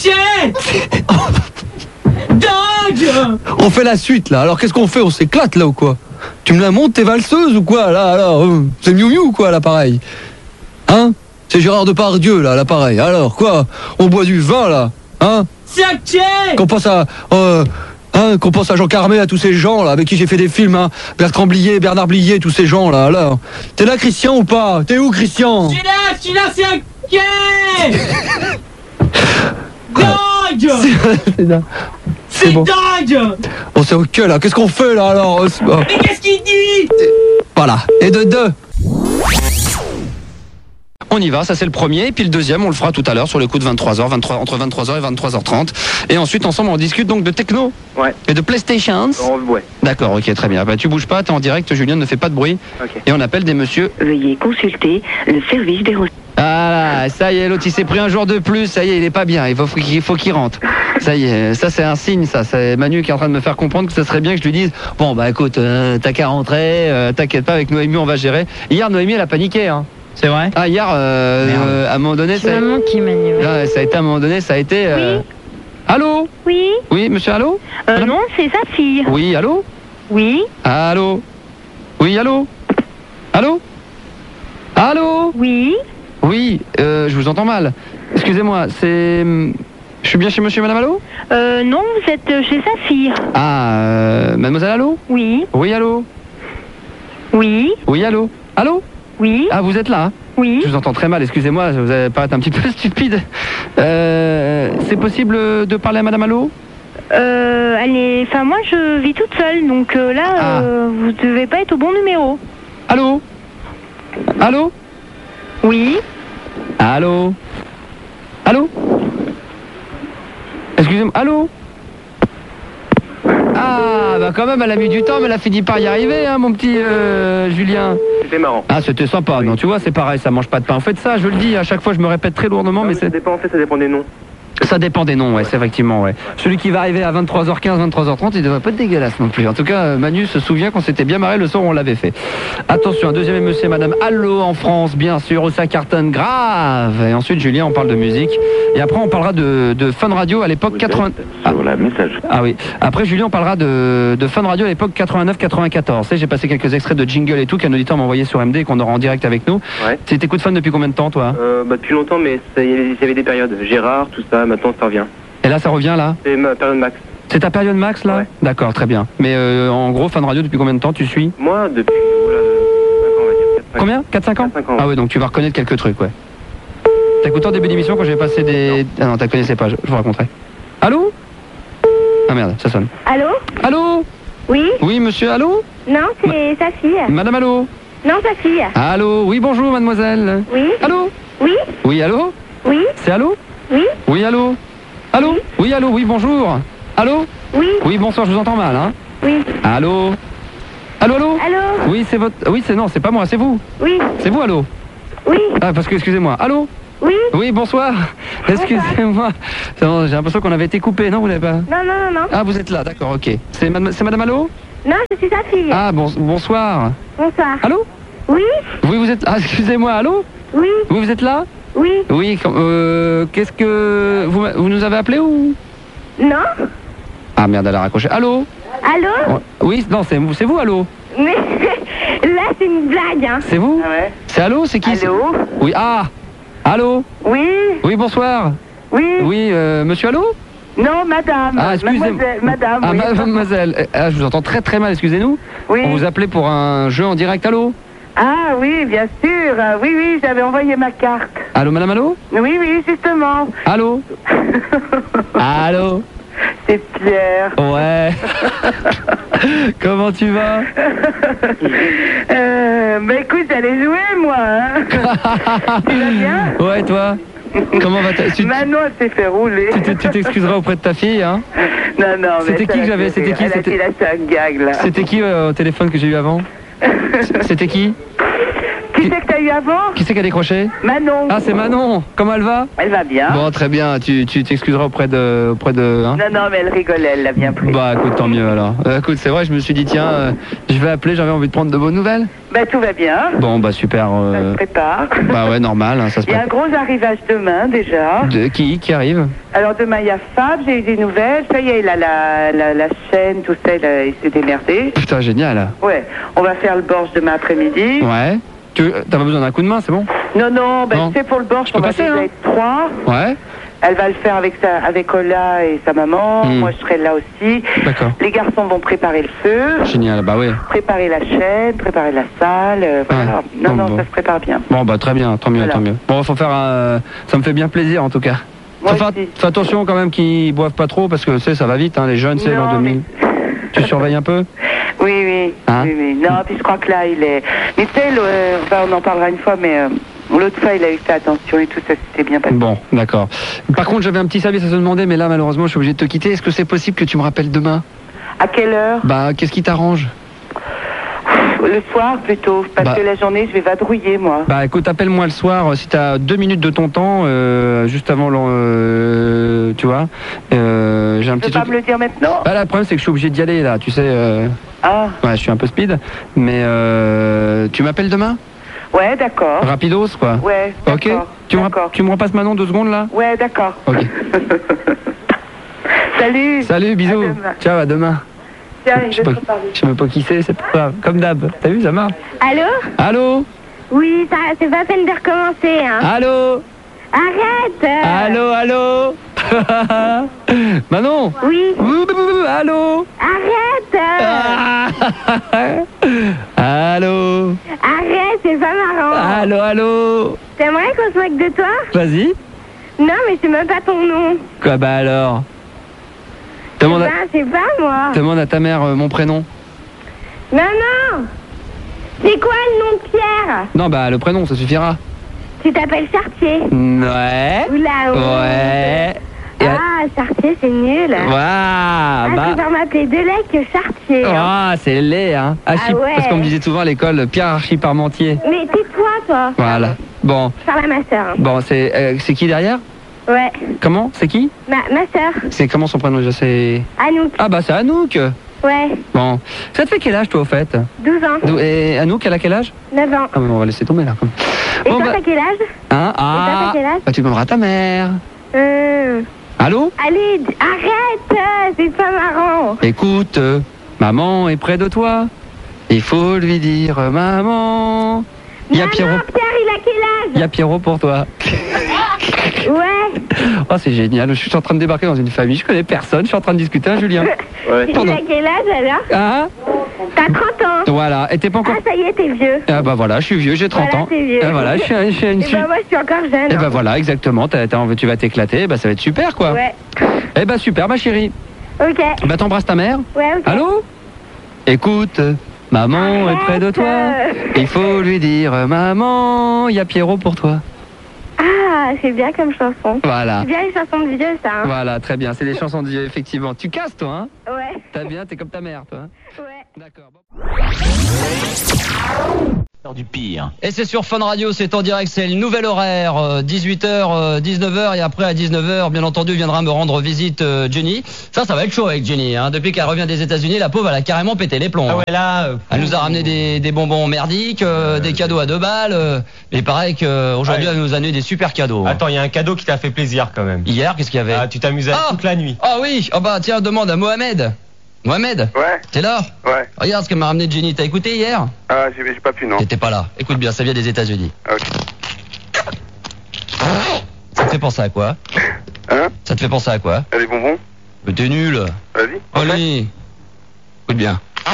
On fait la suite là, alors qu'est-ce qu'on fait? On s'éclate là ou quoi? Tu me la montes tes valseuses ou quoi là? Alors, c'est Miu Miu ou quoi à l'appareil? Hein? C'est Gérard Depardieu là à l'appareil. Alors quoi? On boit du vin là? Hein? Qu'on passe à Hein, qu'on pense à Jean Carmé, à tous ces gens là avec qui j'ai fait des films, hein. Bertrand Blier, Bernard Blier, tous ces gens là. Alors, t'es là, Christian, ou pas? T'es où, Christian? Je suis là, c'est un quai. Dingue. C'est bon. Dingue. Bon, c'est ok là. Qu'est-ce qu'on fait là alors? Mais qu'est-ce qu'il dit? Voilà. Et de deux. On y va, ça c'est le premier, et puis le deuxième on le fera tout à l'heure sur le coup de 23h, entre 23h et 23h30. Et ensuite ensemble on discute donc de techno. Ouais. Et de PlayStation. Ouais. D'accord, ok, très bien. Bah tu bouges pas, t'es en direct, Julien, ne fait pas de bruit. Okay. Et on appelle des messieurs. Veuillez consulter le service des reçus. Ah, ça y est, l'autre il s'est pris un jour de plus, ça y est, il est pas bien, il faut qu'il rentre. Ça y est, ça c'est un signe, ça. C'est Manu qui est en train de me faire comprendre que ça serait bien que je lui dise, bon bah écoute, t'as qu'à rentrer, t'inquiète pas, avec Noémie on va gérer. Hier Noémie elle a paniqué, hein. C'est vrai? Ah, hier, à un moment donné, C'est maman qui m'a dit. là, ça a été à un moment donné, ça a été. Oui. Allô? Oui. Oui, monsieur, allô? Non, c'est sa fille. Oui, allô? Oui. Allô? Oui, allô? Allô? Allô? Oui. Oui, je vous entends mal. Excusez-moi, c'est. Je suis bien chez monsieur et madame Allô? Non, vous êtes chez sa fille. Ah, mademoiselle Allô? Oui. Oui, allô? Oui. Oui, allô? Allô? Oui. Ah, vous êtes là, hein? Oui. Je vous entends très mal, excusez-moi, vous allez paraître un petit peu stupide. C'est possible de parler à madame Allô? Enfin, moi, je vis toute seule, donc là, vous devez pas être au bon numéro. Allô? Allô? Oui. Allô? Allô? Excusez-moi, allô? Ah, bah quand même, elle a mis du temps, mais elle a fini par y arriver, hein, mon petit Julien. C'était marrant. Ah, c'était sympa. Oui. Non, tu vois, c'est pareil, ça mange pas de pain. En fait, ça, je le dis, à chaque fois, je me répète très lourdement, mais c'est... Ça dépend, en fait, ça dépend des noms. Ça dépend des noms, ouais, c'est effectivement, ouais. Celui qui va arriver à 23h15, 23h30, il devrait pas être dégueulasse non plus. En tout cas, Manu se souvient qu'on s'était bien marré le soir où on l'avait fait. Attention, un deuxième monsieur et madame Allô en France, bien sûr, où ça cartonne grave. Et ensuite, Julien, on parle de musique. Et après, on parlera de Fun Radio à l'époque 80... Sur la message. Ah oui. Après, Julien, on parlera de Fun Radio à l'époque 89-94. Tu sais, j'ai passé quelques extraits de jingle et tout qu'un auditeur m'a envoyé sur MD et qu'on aura en direct avec nous. Ouais. T'écoutes Fun depuis combien de temps, toi? Depuis longtemps, mais il y avait des périodes. Gérard, tout ça, maintenant ça revient. Et là, ça revient, là? C'est ma période max. C'est ta période max, là? Ouais. D'accord, très bien. Mais en gros, Fun Radio, depuis combien de temps tu suis? Moi, depuis 5 ans, on va dire. 4, Combien? 4-5 ans? 4, 5 ans. Ah ouais, donc tu vas reconnaître quelques trucs, ouais. T'écoutais en début d'émission quand j'avais passé des... Ah non, t'as connaissais pas, je vous raconterai. Allô? Ah merde, ça sonne. Allô? Allô? Oui. Oui, monsieur, allô? Non, c'est sa fille. Madame, allô? Non, sa fille. Allô? Oui, bonjour, mademoiselle. Oui. Allô? Oui. Oui, allô? Oui. C'est allô? Oui. Oui, allô? Allô? Oui, allô? Oui, bonjour. Allô? Oui. Oui, bonsoir, je vous entends mal, hein? Oui. Allô? Allô, allô? Allô? Oui, c'est votre... Oui, c'est... Non, c'est pas moi, c'est vous. Oui. C'est vous, allô? Oui. Ah, parce que, excusez-moi. Allô? Oui. Oui, bonsoir. Excusez-moi. J'ai l'impression qu'on avait été coupé, non? Vous l'avez pas? Non, non, non, non. Ah, vous êtes là, d'accord, ok. C'est madame Allô? Non, je suis sa fille. Ah, bonsoir. Bonsoir. Allô? Oui. Oui, vous êtes... Ah, excusez-moi, allô? Oui. Vous êtes là? Oui. Oui, qu'est-ce que... Vous nous avez appelé ou... Non. Ah, merde, elle a raccroché. Allô? Allô? Oui, non, c'est vous, allô? Mais là, c'est une blague, hein. C'est vous? Ah ouais. C'est allô? C'est qui? Allô? Oui, ah! Allô? Oui. Oui, bonsoir. Oui. Oui, monsieur Allô? Non, madame. Ah, excusez-moi. Madame, ah, oui. mademoiselle. Ah, je vous entends très très mal, excusez-nous. Oui. On vous appelait pour un jeu en direct, allô? Ah oui, bien sûr. Oui, oui, j'avais envoyé ma carte. Allô, madame Allô? Oui, oui, justement. Allô? Allô? C'est Pierre. Ouais. Comment tu vas? Bah écoute, j'allais jouer, moi. Hein. Tu vas bien? Ouais, toi? Comment va-t-elle? Manon, elle s'est fait rouler. Tu t'excuseras auprès de ta fille, hein? Non, non, mais c'était qui que j'avais? C'était qui? C'était un gag, là. C'était qui au téléphone que j'ai eu avant? C'était qui? Qui c'est que t'as eu avant? Qui c'est qui a décroché? Manon. Ah, c'est Manon. Comment elle va? Elle va bien. Bon, très bien. Tu t'excuseras auprès de hein? Non, non, mais elle rigolait, elle l'a bien pris. Bah, écoute, tant mieux alors. Écoute, c'est vrai, je me suis dit, tiens, je vais appeler, j'avais envie de prendre de bonnes nouvelles. Bah, tout va bien. Bon, bah, super. Ça se prépare. Bah, ouais, normal, hein, ça se prépare. Il y a un gros arrivage demain, déjà. De qui arrive? Alors, demain, il y a Fab, j'ai eu des nouvelles. Ça y est, il a la chaîne, tout ça, il s'est démerdé. Putain, génial. Ouais, on va faire le borge demain après-midi. Ouais. T'as pas besoin d'un coup de main, c'est bon? Non, non, ben tu sais, pour le borge, on va déjà être 3. Ouais. Elle va le faire avec Ola et sa maman. Moi, je serai là aussi. D'accord. Les garçons vont préparer le feu. Génial, bah oui. Préparer la chaîne, préparer la salle. Voilà. Non, ça se prépare bien. Bon, bah très bien, tant mieux, Voilà. tant mieux. Bon, faut faire ça me fait bien plaisir en tout cas. Fais attention quand même qu'ils boivent pas trop parce que tu sais, ça va vite, hein, les jeunes, c'est l'an 2000. Tu surveilles un peu? Oui. Hein? Oui. Non, puis je crois que là, il est... Mais tu sais, on en parlera une fois, mais l'autre fois, il a eu fait attention et tout, ça s'était bien passé. Bon, d'accord. Par contre, j'avais un petit service à te demander, mais là, malheureusement, je suis obligé de te quitter. Est-ce que c'est possible que tu me rappelles demain? À quelle heure? Bah, qu'est-ce qui t'arrange? Le soir, plutôt, parce que la journée, je vais vadrouiller, moi. Bah, écoute, appelle-moi le soir, si t'as 2 minutes de ton temps, juste avant, tu vois. J'ai un petit Tu peux pas me le dire maintenant? Bah, là, le problème, c'est que je suis obligé d'y aller, là, tu sais. Ouais, je suis un peu speed, mais tu m'appelles demain? Ouais, d'accord. Rapidos, quoi. Ouais, d'accord. Ok. Tu me repasses Manon 2 secondes, là? Ouais, d'accord. Ok. Salut. Salut, bisous. Ciao, à demain. Tiens, Je sais même pas qui c'est pas grave. Comme d'hab. T'as vu, ça marche? Allô? Allô? Oui, c'est pas la peine de recommencer, hein. Allô? Arrête. Allô? Manon? Oui. Allô? Arrête. Allô? Arrête, c'est pas marrant. Allô? T'aimerais qu'on se moque de toi? Vas-y. Non, mais c'est même pas ton nom. Quoi, bah alors? C'est pas moi. Demande à ta mère mon prénom. Non. C'est quoi le nom de Pierre? Non, bah le prénom, ça suffira. Tu t'appelles Chartier. Ouais. Oula, ouais. Chartier, c'est nul. Waouh. Je préfère m'appeler Delec que Chartier. C'est laid, hein. Ouais. Parce qu'on me disait souvent à l'école, Pierre Archie Parmentier. Mais tais-toi, toi. Voilà. Bon. Je parle à ma soeur. Bon, c'est qui derrière? Ouais. Comment? C'est qui? Ma soeur. C'est comment son prénom déjà? C'est Anouk. Ah bah c'est Anouk. Ouais. Bon. Ça te fait quel âge toi au fait? 12 ans. Et Anouk, elle a quel âge? 9 ans. Ah on va laisser tomber là. Et toi t'as quel âge? Hein? Et toi t'as quel âge? Bah tu demanderas à ta mère. Allô? Allez, arrête, c'est pas marrant. Écoute, maman est près de toi. Il faut lui dire, maman. Il y a Pierrot. Pierre, il a quel âge? Il y a Pierrot pour toi. Ouais. Oh, c'est génial. Je suis en train de débarquer dans une famille. Je connais personne. Je suis en train de discuter, Julien. Ouais. Il a quel âge alors? Ah? T'as 30 ans. Voilà. Et t'es pas encore. Ah, ça y est, t'es vieux. Ah, bah voilà, je suis vieux, j'ai 30 ans. T'es vieux. Et voilà, je suis Et bah, moi, je suis encore jeune. Et bah voilà, exactement. Tu vas t'éclater. Bah ça va être super, quoi. Ouais. Eh bah super, ma chérie. Ok. Bah t'embrasses ta mère. Ouais, ok. Allô? Écoute, maman est près de toi. Il faut lui dire, maman, il y a Pierrot pour toi. Ah, c'est bien comme chanson. Voilà. C'est bien les chansons de vieux, ça. Hein. Voilà, très bien. C'est des chansons de vieux, effectivement. Tu casses, toi, hein? Ouais. T'as bien, t'es comme ta mère, toi. Ouais. D'accord. Du pire. Et c'est sur Fun Radio, c'est en direct, c'est le nouvel horaire, 18h, 19h, et après à 19h, bien entendu, viendra me rendre visite Jenny. Ça va être chaud avec Jenny, hein. Depuis qu'elle revient des États-Unis, la pauvre, elle a carrément pété les plombs. Ah ouais, là. Elle nous a ramené des bonbons merdiques, des cadeaux à 2 balles, mais pareil qu'aujourd'hui, elle nous a donné des super cadeaux. Attends, il y a un cadeau qui t'a fait plaisir quand même. Hier, qu'est-ce qu'il y avait? Ah, tu t'amusais toute la nuit. Ah oui, tiens, demande à Mohamed. Mohamed? Ouais. T'es là? Ouais. Regarde ce que m'a ramené Jenny, t'as écouté hier? Ah, j'ai pas pu, non. T'étais pas là. Écoute bien, ça vient des États-Unis. Ok. Ça te fait penser à quoi? Hein? Ça te fait penser à quoi? Des bonbons? Mais t'es nul. Vas-y. Allez. Écoute bien.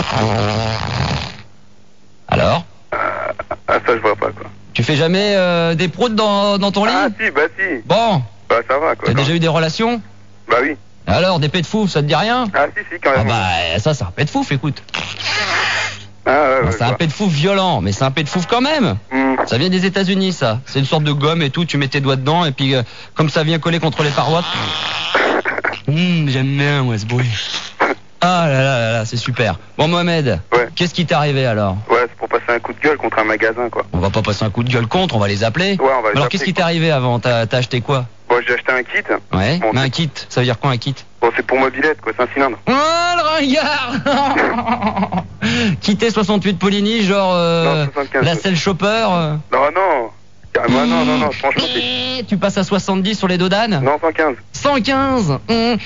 Alors? Ça je vois pas, quoi. Tu fais jamais des proutes dans ton lit? Ah si, bah si. Bon. Bah ça va, quoi. T'as déjà eu des relations? Bah oui. Alors, des pets de fou, ça te dit rien? Ah si, quand même. Ah bah, ça, c'est un pet de fouf, écoute. Ah ouais, c'est un pet de fouf violent, mais c'est un pet de fouf quand même. Ça vient des États-Unis, ça. C'est une sorte de gomme et tout, tu mets tes doigts dedans, et puis comme ça vient coller contre les parois. J'aime bien, ouais, ce bruit. Ah là, c'est super. Bon, Mohamed, qu'est-ce qui t'est arrivé alors? Ouais, c'est pour passer un coup de gueule contre un magasin, quoi. On va pas passer un coup de gueule contre, on va les appeler. Ouais, on va les Alors, appeler, qu'est-ce qui t'est arrivé avant? T'as acheté quoi? Bon, j'ai acheté un kit. Ouais, bon, mais un kit, ça veut dire quoi un kit? Bon, c'est pour mobilette, quoi, c'est un cylindre. Oh, le ringard. Quitter 68 Poligny, genre non, 75, la selle chopper. Non, carrément, non, franchement. Tu passes à 70 sur les dodanes? Non, 115. 115.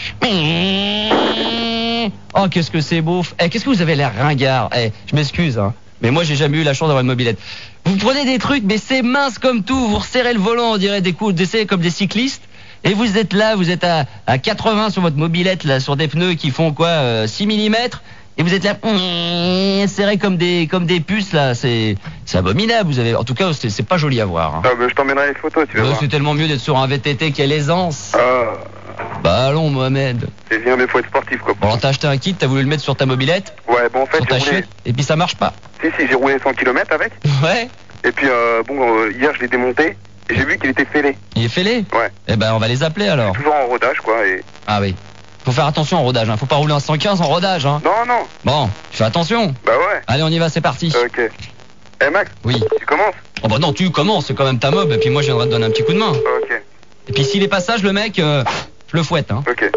Oh, qu'est-ce que c'est beau. Qu'est-ce que vous avez l'air ringard. Je m'excuse, hein. Mais moi, j'ai jamais eu la chance d'avoir une mobilette. Vous prenez des trucs, mais c'est mince comme tout. Vous resserrez le volant, on dirait des coups d'essai comme des cyclistes. Et vous êtes là, vous êtes à 80 sur votre mobilette, là, sur des pneus qui font quoi, 6 mm. Et vous êtes là, serré comme des puces, là. C'est abominable. Vous avez, en tout cas, c'est pas joli à voir. Hein. Ah, bah, je t'emmènerai les photos, tu vas voir. C'est tellement mieux d'être sur un VTT qui a l'aisance. Ah. Bah allons, Mohamed. C'est bien, mais faut être sportif, quoi. Bon, alors t'as acheté un kit, t'as voulu le mettre sur ta mobilette? Ouais, bon, en fait, sur ta j'ai roulé... chute, et puis ça marche pas. Si, j'ai roulé 100 km avec. Ouais. Et puis, hier, je l'ai démonté, et j'ai vu qu'il était fêlé. Il est fêlé? Ouais. Eh ben, on va les appeler, alors. Toujours en rodage, quoi, et... Ah oui. Faut faire attention en rodage, hein. Faut pas rouler en 115 en rodage, hein. Non. Bon, tu fais attention. Bah ouais. Allez, on y va, c'est parti. Ok. Eh, Max? Oui. Tu commences? Oh bah non, tu commences, c'est quand même ta mob, et puis moi, je viendrai te donner un petit coup de main. Ok. Et puis s'il est pas sage, le mec, je le fouette, hein. Ok.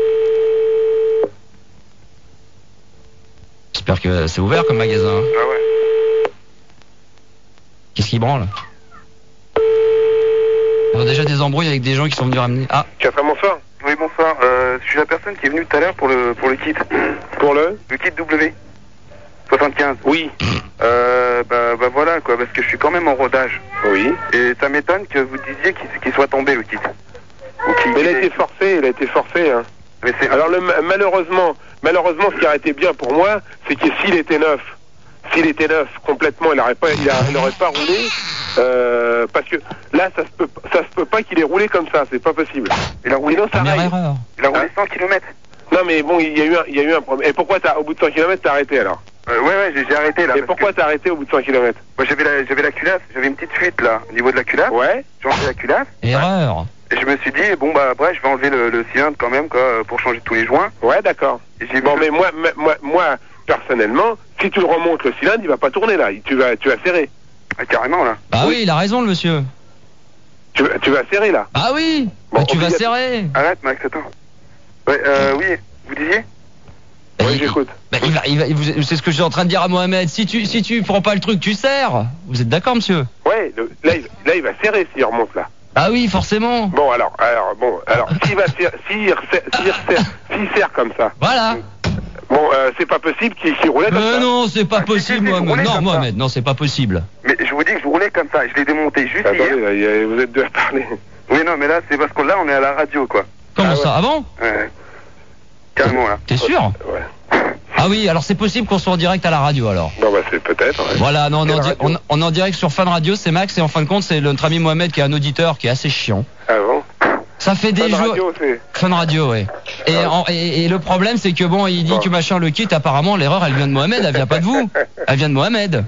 J'espère que c'est ouvert comme magasin. Ah ouais. Qu'est-ce qui branle? On a déjà des embrouilles avec des gens qui sont venus ramener. Ah. Catherine, bonsoir. Oui, bonsoir. Je suis la personne qui est venue tout à l'heure pour le kit. Pour le kit W 75. Oui. Bah voilà, quoi, parce que je suis quand même en rodage. Oui. Et ça m'étonne que vous disiez qu'il soit tombé, le kit. Mais il a été forcé, hein. Mais c'est... Alors malheureusement, ce qui aurait été bien pour moi, c'est que s'il était neuf complètement, il n'aurait pas roulé, parce que là, ça se peut pas qu'il ait roulé comme ça, c'est pas possible. Il a roulé dans sa raille. Il a roulé 100 km. Non mais bon, il y a eu un problème. Et pourquoi au bout de 100 km, t'as arrêté alors? Ouais, j'ai arrêté là. Et pourquoi t'as arrêté au bout de 100 km? Moi j'avais la culasse, j'avais une petite fuite là, au niveau de la culasse. Ouais. J'ai enlevé la culasse. Erreur. Et je me suis dit, bon bah après je vais enlever le cylindre quand même, quoi, pour changer tous les joints. Ouais, d'accord. Bon, mais moi, personnellement, si tu le remontes le cylindre, il va pas tourner là, tu vas serrer. Ah, carrément là. Bah oui, il a raison le monsieur. Tu vas serrer là. Ah oui. Bon, bah, tu vas serrer. Arrête Max, attends. Ouais, oui, vous disiez? Oui, j'écoute. Bah, c'est ce que je suis en train de dire à Mohamed. Si tu prends pas le truc, tu serres. Vous êtes d'accord, monsieur? Ouais, là il va serrer s'il remonte là. Ah oui, forcément. Bon, alors, s'il serre comme ça. Voilà. Bon, c'est pas possible qu'il roulait comme ça. Non, c'est pas possible, Mohamed. Non, Mohamed, non, c'est pas possible. Mais je vous dis que je roulais comme ça, je l'ai démonté juste hier. Attendez, là, vous êtes deux à parler. Oui, non, mais là, c'est parce que là, on est à la radio, quoi. Comment ça? Ah bon? Ouais. Carrément, là. T'es sûr? Ouais. Ah oui, alors c'est possible qu'on soit en direct à la radio, alors. Non, bah c'est peut-être. Ouais. Voilà, non, on est en direct sur Fun Radio, c'est Max, et en fin de compte, c'est notre ami Mohamed qui est un auditeur qui est assez chiant. Ah bon? Ça fait des jours. Fun Radio, oui. Et le problème, c'est que bon, il dit que machin le kit, apparemment, l'erreur, elle vient de Mohamed, elle vient pas de vous. Elle vient de Mohamed.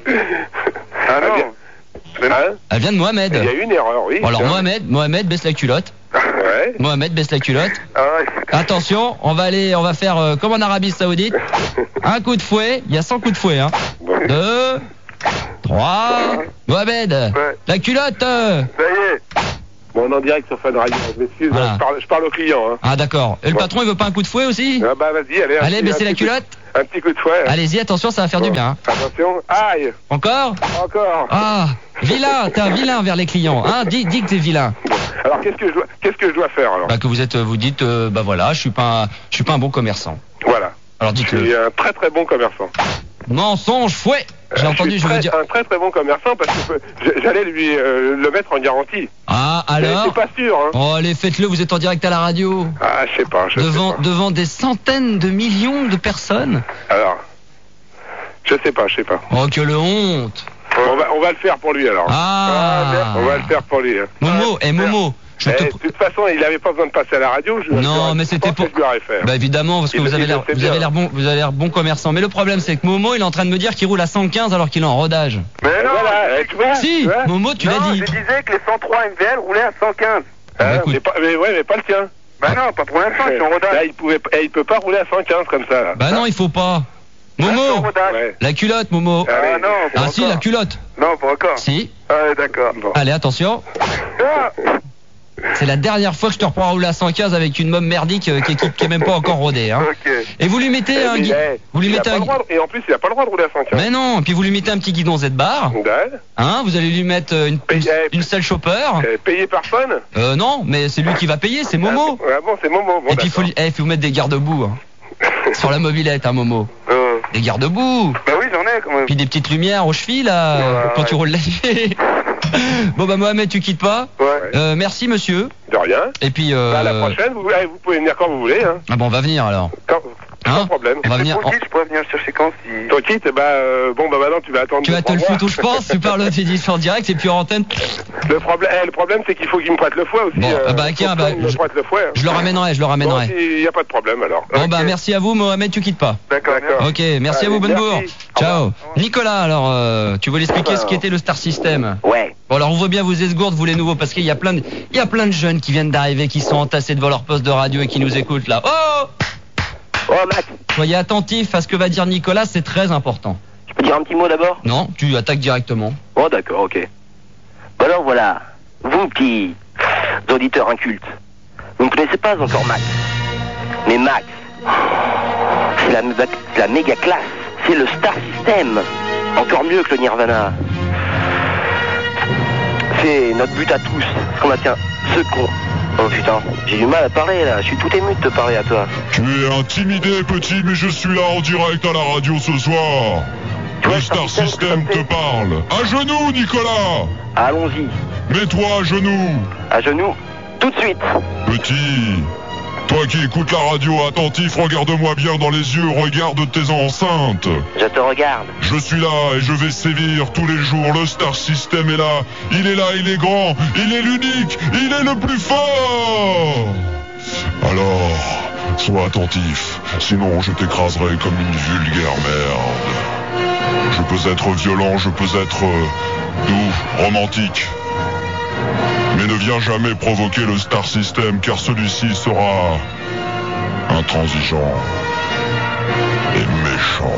Ah non. Elle vient de Mohamed. Il y a eu une erreur, oui. Bon, alors Mohamed baisse la culotte. Ouais. Mohamed baisse la culotte. Ah ouais. Attention, on va faire comme en Arabie Saoudite. Un coup de fouet, il y a 100 coups de fouet, hein. 2, 3, Mohamed, ouais. La culotte. Ça y est. Bon, on est en direct sur Fun Radio, je m'excuse, voilà. je parle au client. Hein. Ah d'accord. Et le patron, il veut pas un coup de fouet aussi? Ah bah vas-y, allez, baissez la culotte. Un petit coup de fouet. Allez-y, attention, ça va faire du bien. Hein. Attention, aïe. Encore. Ah, vilain, t'es un vilain vers les clients. Hein, dis que t'es vilain. Alors qu'est-ce que je dois faire alors? Bah que vous dites, bah voilà, je suis pas un bon commerçant. Voilà. Alors dites-le. Je suis un très très bon commerçant. Mensonge, fouet. J'ai entendu, je veux dire. Un très très bon commerçant parce que j'allais lui le mettre en garantie. Ah alors. C'est pas sûr. Hein. Oh allez, faites-le, vous êtes en direct à la radio. Ah je sais pas. Devant des centaines de millions de personnes. Alors, je sais pas. Oh que le honte. On va le faire pour lui alors. Ah. On va le faire pour lui. Hein. Momo. De toute façon, il avait pas besoin de passer à la radio. Non, mais c'était pour. Bah évidemment, parce que vous avez l'air bon commerçant. Mais le problème, c'est que Momo, il est en train de me dire qu'il roule à 115 alors qu'il est en rodage. Mais non. Voilà, tu vois. Si, Momo, tu l'as dit. Je disais que les 103 MVL roulaient à 115. Mais pas le tien. Bah non, pas pour l'instant, je suis en rodage. Là, il peut pas rouler à 115 comme ça. Là. Bah non, il faut pas. Momo, la culotte, Momo. Ah non. Ah si, la culotte. Non, pas encore. Si. Ah d'accord. Bon. Allez, attention. C'est la dernière fois que je te reprends à rouler à 115 avec une môme merdique qui est même pas encore rodée. Hein. Okay. Et vous lui mettez un guidon. Et en plus, il a pas le droit de rouler à 115. Mais non, et puis vous lui mettez un petit guidon Z-bar. Hein, vous allez lui mettre une selle chopper. Payé par Fun? Non, mais c'est lui qui va payer, c'est Momo. Ah bon, c'est Momo. Bon, et puis il faut vous mettre des garde-boue. Hein. Sur la mobilette, hein, Momo. Des garde-boue. Bah oui, j'en ai quand même. Puis des petites lumières aux chevilles, là, quand tu roules la nuit. Bon bah Mohamed, tu quittes pas. Ouais. Merci monsieur. De rien. Et puis à la prochaine, vous pouvez venir quand vous voulez. Hein. Ah bon, on va venir alors. Sans problème. On va venir. Je pourrais venir le chercher quand si... Ton kit, bon bah maintenant tu vas attendre. Tu vas te le foutre où je pense, tu parles de tes disques en direct et puis en antenne. Le problème c'est qu'il faut qu'il me prête le fouet aussi. Bon, je le ramènerai, Bon, il n'y a pas de problème alors. Bon bah merci à vous Mohamed, tu quittes pas. D'accord. Ok, merci à vous, bonne bourre. Ciao. Nicolas, alors tu voulais expliquer ce qu'était le Star System? Ouais. Bon alors on voit bien vous esgourdes, vous les nouveaux, parce qu'il y a plein de jeunes qui viennent d'arriver, qui sont entassés devant leur poste de radio et qui nous écoutent là. Oh Max. Soyez attentifs à ce que va dire Nicolas, c'est très important. Je peux dire un petit mot d'abord? Non, tu attaques directement. Oh d'accord, ok. Bah alors voilà, vous petits auditeurs incultes, vous ne connaissez pas encore Max. Mais Max, c'est la méga classe, c'est le Star System. Encore mieux que le Nirvana. C'est notre but à tous, ce qu'on atteint, ce qu'on... Oh putain, j'ai du mal à parler là, je suis tout ému de te parler à toi. Tu es intimidé petit, mais je suis là en direct à la radio ce soir. Le Star System te parle. À genoux Nicolas. Allons-y. Mets-toi à genoux. À genoux, tout de suite. Petit, toi qui écoutes la radio attentif, regarde-moi bien dans les yeux, regarde tes enceintes. Je te regarde. Je suis là et je vais sévir tous les jours. Le Star System est là, il est grand, il est l'unique, il est le plus fort. Alors, sois attentif, sinon je t'écraserai comme une vulgaire merde. Je peux être violent, je peux être doux, romantique. Mais ne viens jamais provoquer le Star System, car celui-ci sera intransigeant et méchant.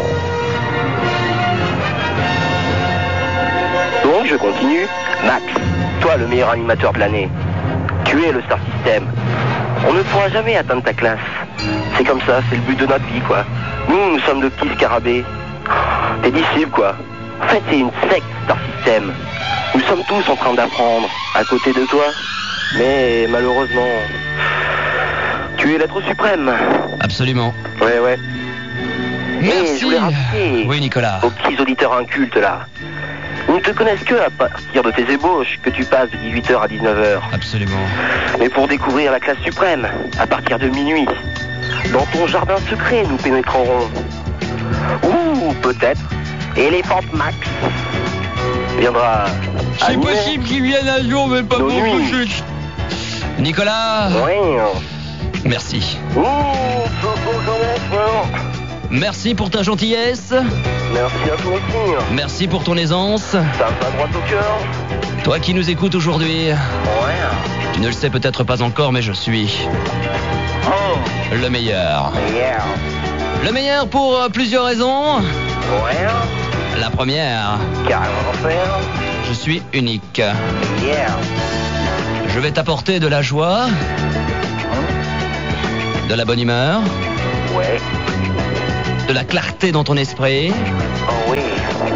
Donc je continue. Max, toi le meilleur animateur de l'année, tu es le Star System. On ne pourra jamais atteindre ta classe. C'est comme ça, c'est le but de notre vie quoi. Nous sommes de petits scarabées. Tes disciples quoi. En fait c'est une secte Star System. Nous sommes tous en train d'apprendre à côté de toi. Mais malheureusement, tu es l'être suprême. Absolument. Ouais. Merci. Et je voulais rappeler oui Nicolas. aux petits auditeurs incultes là. Ils ne te connaissent que à partir de tes ébauches que tu passes de 18h à 19h. Absolument. Mais pour découvrir la classe suprême, à partir de minuit, dans ton jardin secret, nous pénétrerons. Ou peut-être, Elephant Max viendra. C'est possible qu'il vienne un jour, mais pas pour tout de suite. Nicolas. Oui. Merci. Merci pour ta gentillesse. Merci à toi aussi. Merci pour ton aisance. Ça me va droit au cœur. Toi qui nous écoutes aujourd'hui. Ouais. Tu ne le sais peut-être pas encore, mais je suis le meilleur. Yeah. Le meilleur pour plusieurs raisons. Ouais. La première. Carrément. Je suis unique. Yeah. Je vais t'apporter de la joie, de la bonne humeur, ouais, de la clarté dans ton esprit. Oh oui.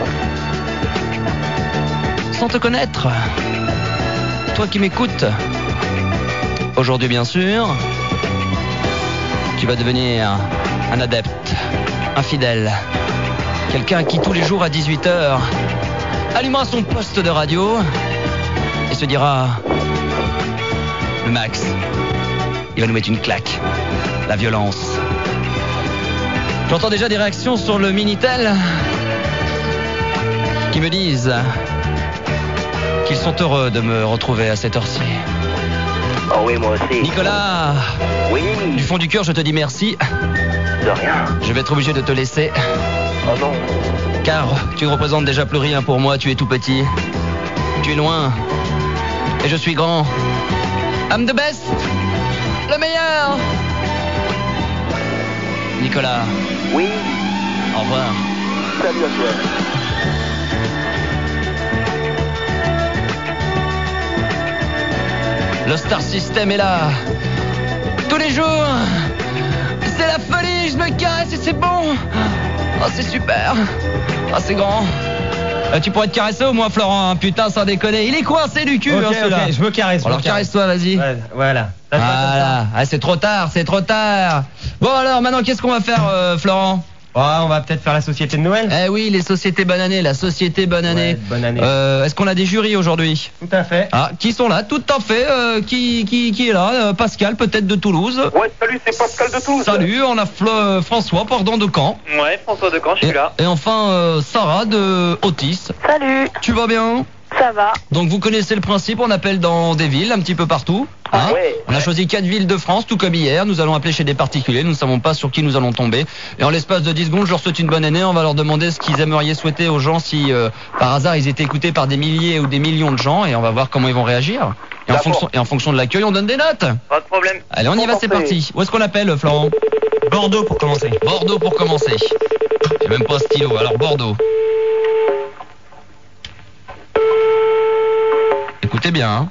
Sans te connaître. Toi qui m'écoutes. Aujourd'hui bien sûr, tu vas devenir un adepte, un fidèle. Quelqu'un qui tous les jours à 18h allumera son poste de radio et se dira: le Max, il va nous mettre une claque. La violence. J'entends déjà des réactions sur le Minitel qui me disent qu'ils sont heureux de me retrouver à cette heure-ci. Oh oui, moi aussi. Nicolas, oui. Du fond du cœur, je te dis merci. De rien. Je vais être obligé de te laisser. Oh non. Car tu ne représentes déjà plus rien pour moi, tu es tout petit. Tu es loin. Et je suis grand. I'm the best. Le meilleur. Nicolas. Oui. Au revoir. Salut à toi. Le Star System est là. Tous les jours. C'est la folie, je me caresse et c'est bon. Oh, c'est super. Oh, c'est grand. Tu pourrais te caresser au moins, Florent, hein. Putain, sans déconner. Il est coincé du cul, ok, je me caresse. Alors caresse-toi, vas-y. Ouais, voilà. Voilà. Ah, c'est trop tard, c'est trop tard. Bon alors, maintenant, qu'est-ce qu'on va faire, Florent? On va peut-être faire la société de Noël. Eh oui, les sociétés bonne année, la société bonne année. Ouais, bonne année. Est-ce qu'on a des jurys aujourd'hui? Tout à fait. Ah, qui sont là? Tout à fait. Qui est là? Pascal, peut-être de Toulouse. Ouais, salut, c'est Pascal de Toulouse. Salut, on a François, pardon, de Caen. Ouais, François de Caen, je suis là. Et enfin, Sarah de Otis. Salut. Tu vas bien? Ça va. Donc vous connaissez le principe, on appelle dans des villes, un petit peu partout. Hein on a choisi 4 villes de France, tout comme hier. Nous allons appeler chez des particuliers, nous ne savons pas sur qui nous allons tomber. Et en l'espace de 10 secondes, je leur souhaite une bonne année. On va leur demander ce qu'ils aimeraient souhaiter aux gens si par hasard ils étaient écoutés par des milliers ou des millions de gens. Et on va voir comment ils vont réagir. Et en fonction de l'accueil, on donne des notes. Pas de problème. Allez, on y va, c'est parti. Où est-ce qu'on appelle, Florent? Bordeaux pour commencer. Bordeaux pour commencer. J'ai même pas un stylo, alors Bordeaux. Écoutez bien, hein.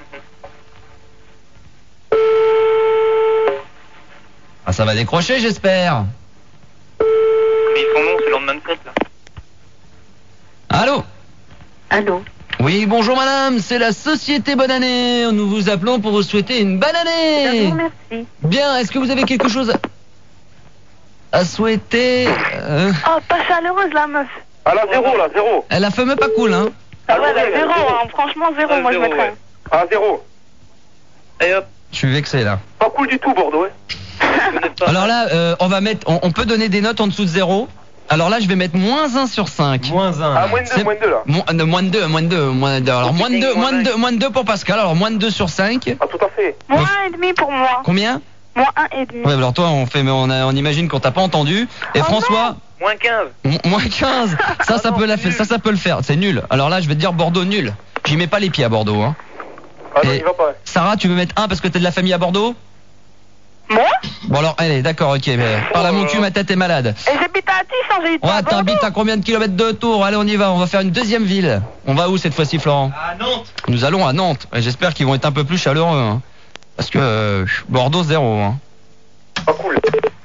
Ah, ça va décrocher, j'espère. Mais son nom, c'est le lendemain de fête, là. Allô? Allô? Oui, bonjour madame, c'est la société Bonne Année. Nous vous appelons pour vous souhaiter une bonne année. Merci. Bien, est-ce que vous avez quelque chose à souhaiter Oh, pas chaleureuse la meuf. Ah là, zéro. La femme pas cool, hein. Ah ouais, là, zéro, hein. Franchement zéro, moi je mettrais. Ah, zéro. Et hop. Je suis vexé là. Pas cool du tout, Bordeaux, ouais. Alors là, on va mettre, on peut donner des notes en dessous de 0. Alors là, je vais mettre -1 sur 5. -1. Ah, moins de 2 là. -2. Alors moins de 2 pour Pascal. Alors moins de 2 sur 5. Ah, tout à fait. -1,5 pour moi. Combien? -1,5. Ouais, alors toi, on imagine qu'on t'a pas entendu. Et François? -15. -15. Ça peut ça peut le faire. C'est nul. Alors là, je vais te dire Bordeaux nul. J'y mets pas les pieds à Bordeaux, hein. Ah non, il va pas. Sarah, tu veux mettre 1 parce que t'es de la famille à Bordeaux? Moi? Bon alors, allez, d'accord, ok. Mais par là, mon cul, ma tête est malade. Et j'habite à Atis, j'ai été à Bordeaux. T'habites à combien de kilomètres de Tours? Allez, on y va. On va faire une deuxième ville. On va où cette fois-ci, Florent? À Nantes. Nous allons à Nantes. Et j'espère qu'ils vont être un peu plus chaleureux, hein. Parce que Bordeaux 0, hein. Pas cool.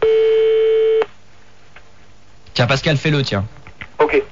Tiens, Pascal, fais-le, tiens. Ok.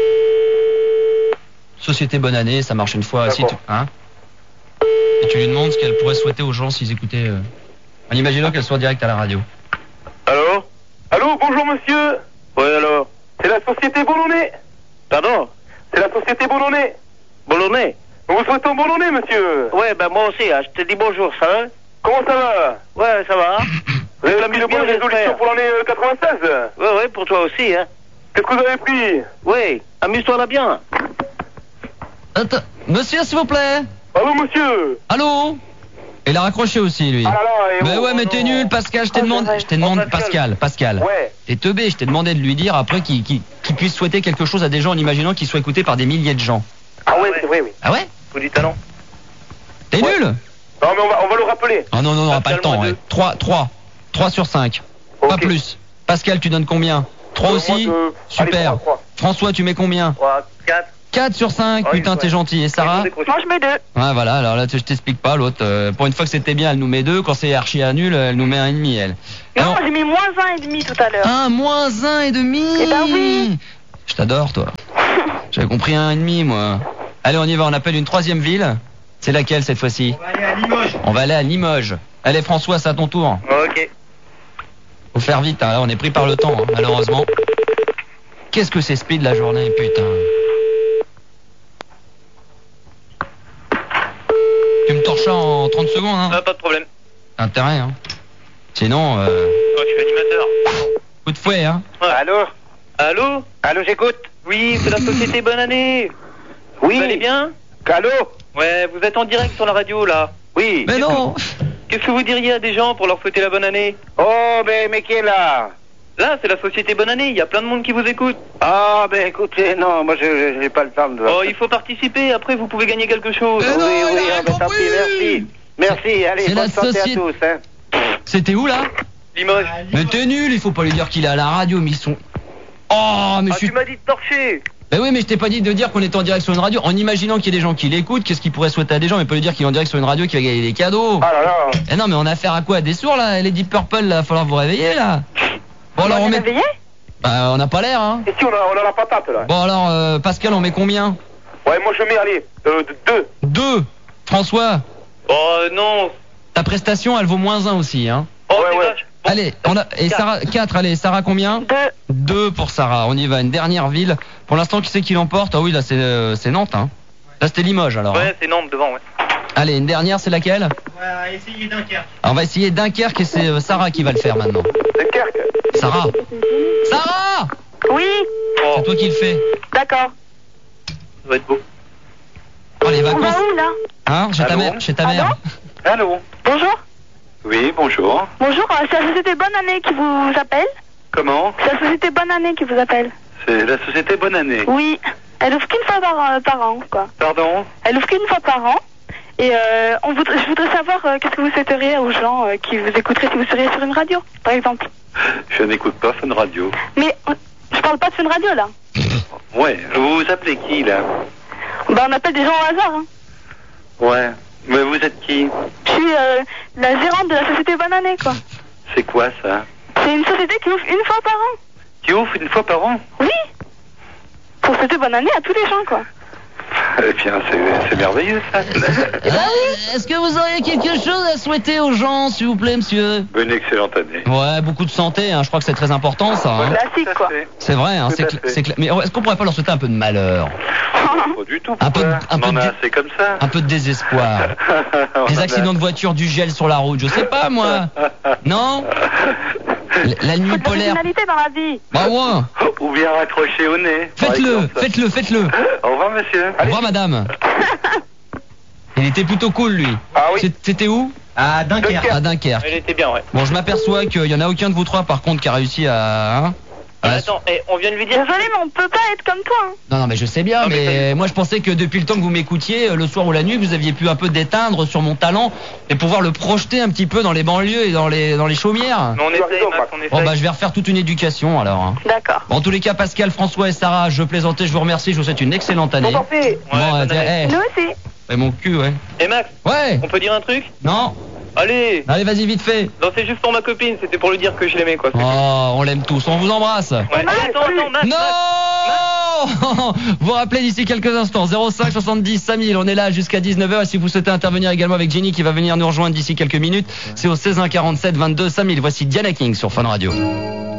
Société Bonne Année, ça marche une fois. Si tu, hein? Et tu lui demandes ce qu'elle pourrait souhaiter aux gens s'ils écoutaient. En imaginant qu'elle soit directe à la radio. Allô? Allô, bonjour monsieur. Ouais, alors? C'est la société Boulonnais. Pardon? C'est la société Boulonnais. Boulonnais? Nous vous souhaitons Boulonnais, monsieur. Ouais, ben moi aussi, hein, je te dis bonjour, ça va? Comment ça va? Ouais, ça va. Vous avez pris de bonnes résolutions pour l'année 96? Ouais, pour toi aussi, hein. Qu'est-ce que vous avez pris? Ouais, amuse-toi là bien. Attends, monsieur, s'il vous plaît. Allô, monsieur. Allô? Il a raccroché aussi, lui. Ah là là, mais ouais, mais t'es nul, Pascal, je t'ai demandé, Pascal. Ouais. T'es teubé, je t'ai demandé de lui dire après qu'il puisse souhaiter quelque chose à des gens en imaginant qu'il soit écouté par des milliers de gens. Ah ouais, c'est vrai, oui. Ah ouais? Faut du talent. T'es nul? Non, mais on va le rappeler. Ah non, on n'a pas le temps, ouais. 3 sur 5. Okay. Pas plus. Pascal, tu donnes combien? 3 aussi? Super. Allez, 3. François, tu mets combien? 3, 4. 4 sur 5, putain, t'es gentil. Et Sarah? Moi, je mets 2. Ouais, voilà, alors là, je t'explique pas, l'autre. Pour une fois que c'était bien, elle nous met 2. Quand c'est archi à nul, elle nous met 1,5, elle. Non, moi, j'ai mis -1,5 tout à l'heure. Ah, -1,5. Eh ben oui. Je t'adore, toi. J'avais compris 1,5, moi. Allez, on y va, on appelle une troisième ville. C'est laquelle, cette fois-ci? On va aller à Limoges. On va aller à Limoges. Allez, François, c'est à ton tour. Ok. Faut faire vite, hein. Là, on est pris par le temps, hein, malheureusement. Qu'est-ce que c'est speed la journée, putain. Tu me torches en 30 secondes, hein? Pas de problème. Intérêt, hein. Sinon, Oh, tu es animateur. Coup de fouet, hein. Ouais. Allô, j'écoute. Oui, c'est la société Bonne Année. Oui. Vous allez bien? Allô? Ouais, vous êtes en direct sur la radio, là. Oui. Mais non. Qu'est-ce que vous diriez à des gens pour leur souhaiter la bonne année? Oh, mais qui est là? Là, c'est la société Bonne Année, il y a plein de monde qui vous écoute. Ah, ben écoutez, non, moi j'ai pas le temps de... Oh, il faut participer, après vous pouvez gagner quelque chose. Oui, tant pis, merci. Merci, allez, bonne santé à tous, hein. C'était où, là? Limoges. Mais t'es nul, il faut pas lui dire qu'il est à la radio, mais ils sont... Oh, mais tu m'as dit de torcher. Ben oui, mais je t'ai pas dit de dire qu'on était en direct sur une radio. En imaginant qu'il y ait des gens qui l'écoutent, qu'est-ce qu'il pourrait souhaiter à des gens, mais pas lui dire qu'il est en direct sur une radio qui va gagner des cadeaux. Ah là là. Eh non, mais on a affaire à quoi? Des sourds, là? Les Deep Purple, là, va falloir vous réveiller, là. Bon, alors on met... Bah, on n'a pas l'air, hein. Et si, on a la patate, là. Bon, alors, Pascal, on met combien? Ouais, moi je mets, allez, 2. 2. François? Oh, non. Ta prestation, elle vaut -1 aussi, hein. Oh, Allez, on a et Sarah 4. Allez, Sarah combien? 2 pour Sarah. On y va. Une dernière ville. Pour l'instant, qui c'est qui l'emporte? Ah oui, là c'est Nantes. Hein. Là c'était Limoges alors. Ouais, c'est Nantes devant. Ouais. Allez, une dernière, c'est laquelle? On va essayer Dunkerque. Alors, on va essayer Dunkerque et c'est Sarah qui va le faire maintenant. Dunkerque. Sarah. Sarah. Oui. C'est toi qui le fais. D'accord. Ça va être beau. Oh les On vacances. va où là? Hein? Chez ta mère. Chez ta mère. Allô. Bonjour. Oui, bonjour. Bonjour, c'est la société Bonne Année qui vous appelle. Comment? C'est la société Bonne Année qui vous appelle. C'est la société Bonne Année. Oui. Elle ouvre qu'une fois par an, quoi. Pardon? Elle ouvre qu'une fois par an. Et je voudrais savoir qu'est-ce que vous souhaiteriez aux gens qui vous écouteraient si vous seriez sur une radio, par exemple. Je n'écoute pas Fun Radio. Mais je parle pas de Fun Radio là. Ouais, vous vous appelez qui là? Bah on appelle des gens au hasard. Hein. Ouais, mais vous êtes qui? Je suis la gérante de la société Bonne Année, quoi. C'est quoi ça? C'est une société qui ouvre une fois par an. Qui ouvre une fois par an? Oui. Pour souhaiter bonne année à tous les gens, quoi. Eh bien, c'est merveilleux, ça. Est-ce que vous auriez quelque chose à souhaiter aux gens, s'il vous plaît, monsieur? Une excellente année. Ouais, beaucoup de santé, hein. Je crois que c'est très important, ça. Hein. Classique, quoi. C'est vrai, hein. C'est clair. Mais est-ce qu'on pourrait pas leur souhaiter un peu de malheur? Pas du tout. C'est comme ça. Un peu de désespoir. Des accidents de voiture, du gel sur la route, je sais pas, moi. Non? La nuit polaire. Dans la vie. Bah ouais. Ou bien raccrocher au nez. Faites-le. Au revoir, monsieur. Au revoir, madame. Il était plutôt cool, lui. Ah oui. C'était où? À Dunkerque. À Dunkerque. Il était bien, ouais. Bon, je m'aperçois qu'il y en a aucun de vous trois, par contre, qui a réussi à... Hein, attends, on vient de lui dire... Désolé, mais on peut pas être comme toi. Hein. Non, mais je sais bien, mais moi je pensais que depuis le temps que vous m'écoutiez, le soir ou la nuit, vous aviez pu un peu déteindre sur mon talent et pouvoir le projeter un petit peu dans les banlieues et dans les chaumières. Mais on essaye, Max, on essaye. Bon, bah je vais refaire toute une éducation alors. Hein. D'accord. Bon, en tous les cas, Pascal, François et Sarah, je plaisantais, je vous remercie, je vous souhaite une excellente année. Bon, Nous aussi. Et mon cul, ouais. Et Max? Ouais. On peut dire un truc? Non. Allez, vas-y, vite fait. Non, c'est juste pour ma copine, c'était pour lui dire que je l'aimais, quoi. Oh, on l'aime tous, on vous embrasse. Ouais. Attends, Max. Non. Vous rappelez d'ici quelques instants, 05 70 5000, on est là jusqu'à 19h. Et si vous souhaitez intervenir également avec Jenny qui va venir nous rejoindre d'ici quelques minutes, c'est au 16 1 47 22 5000. Voici Diana King sur Fun Radio.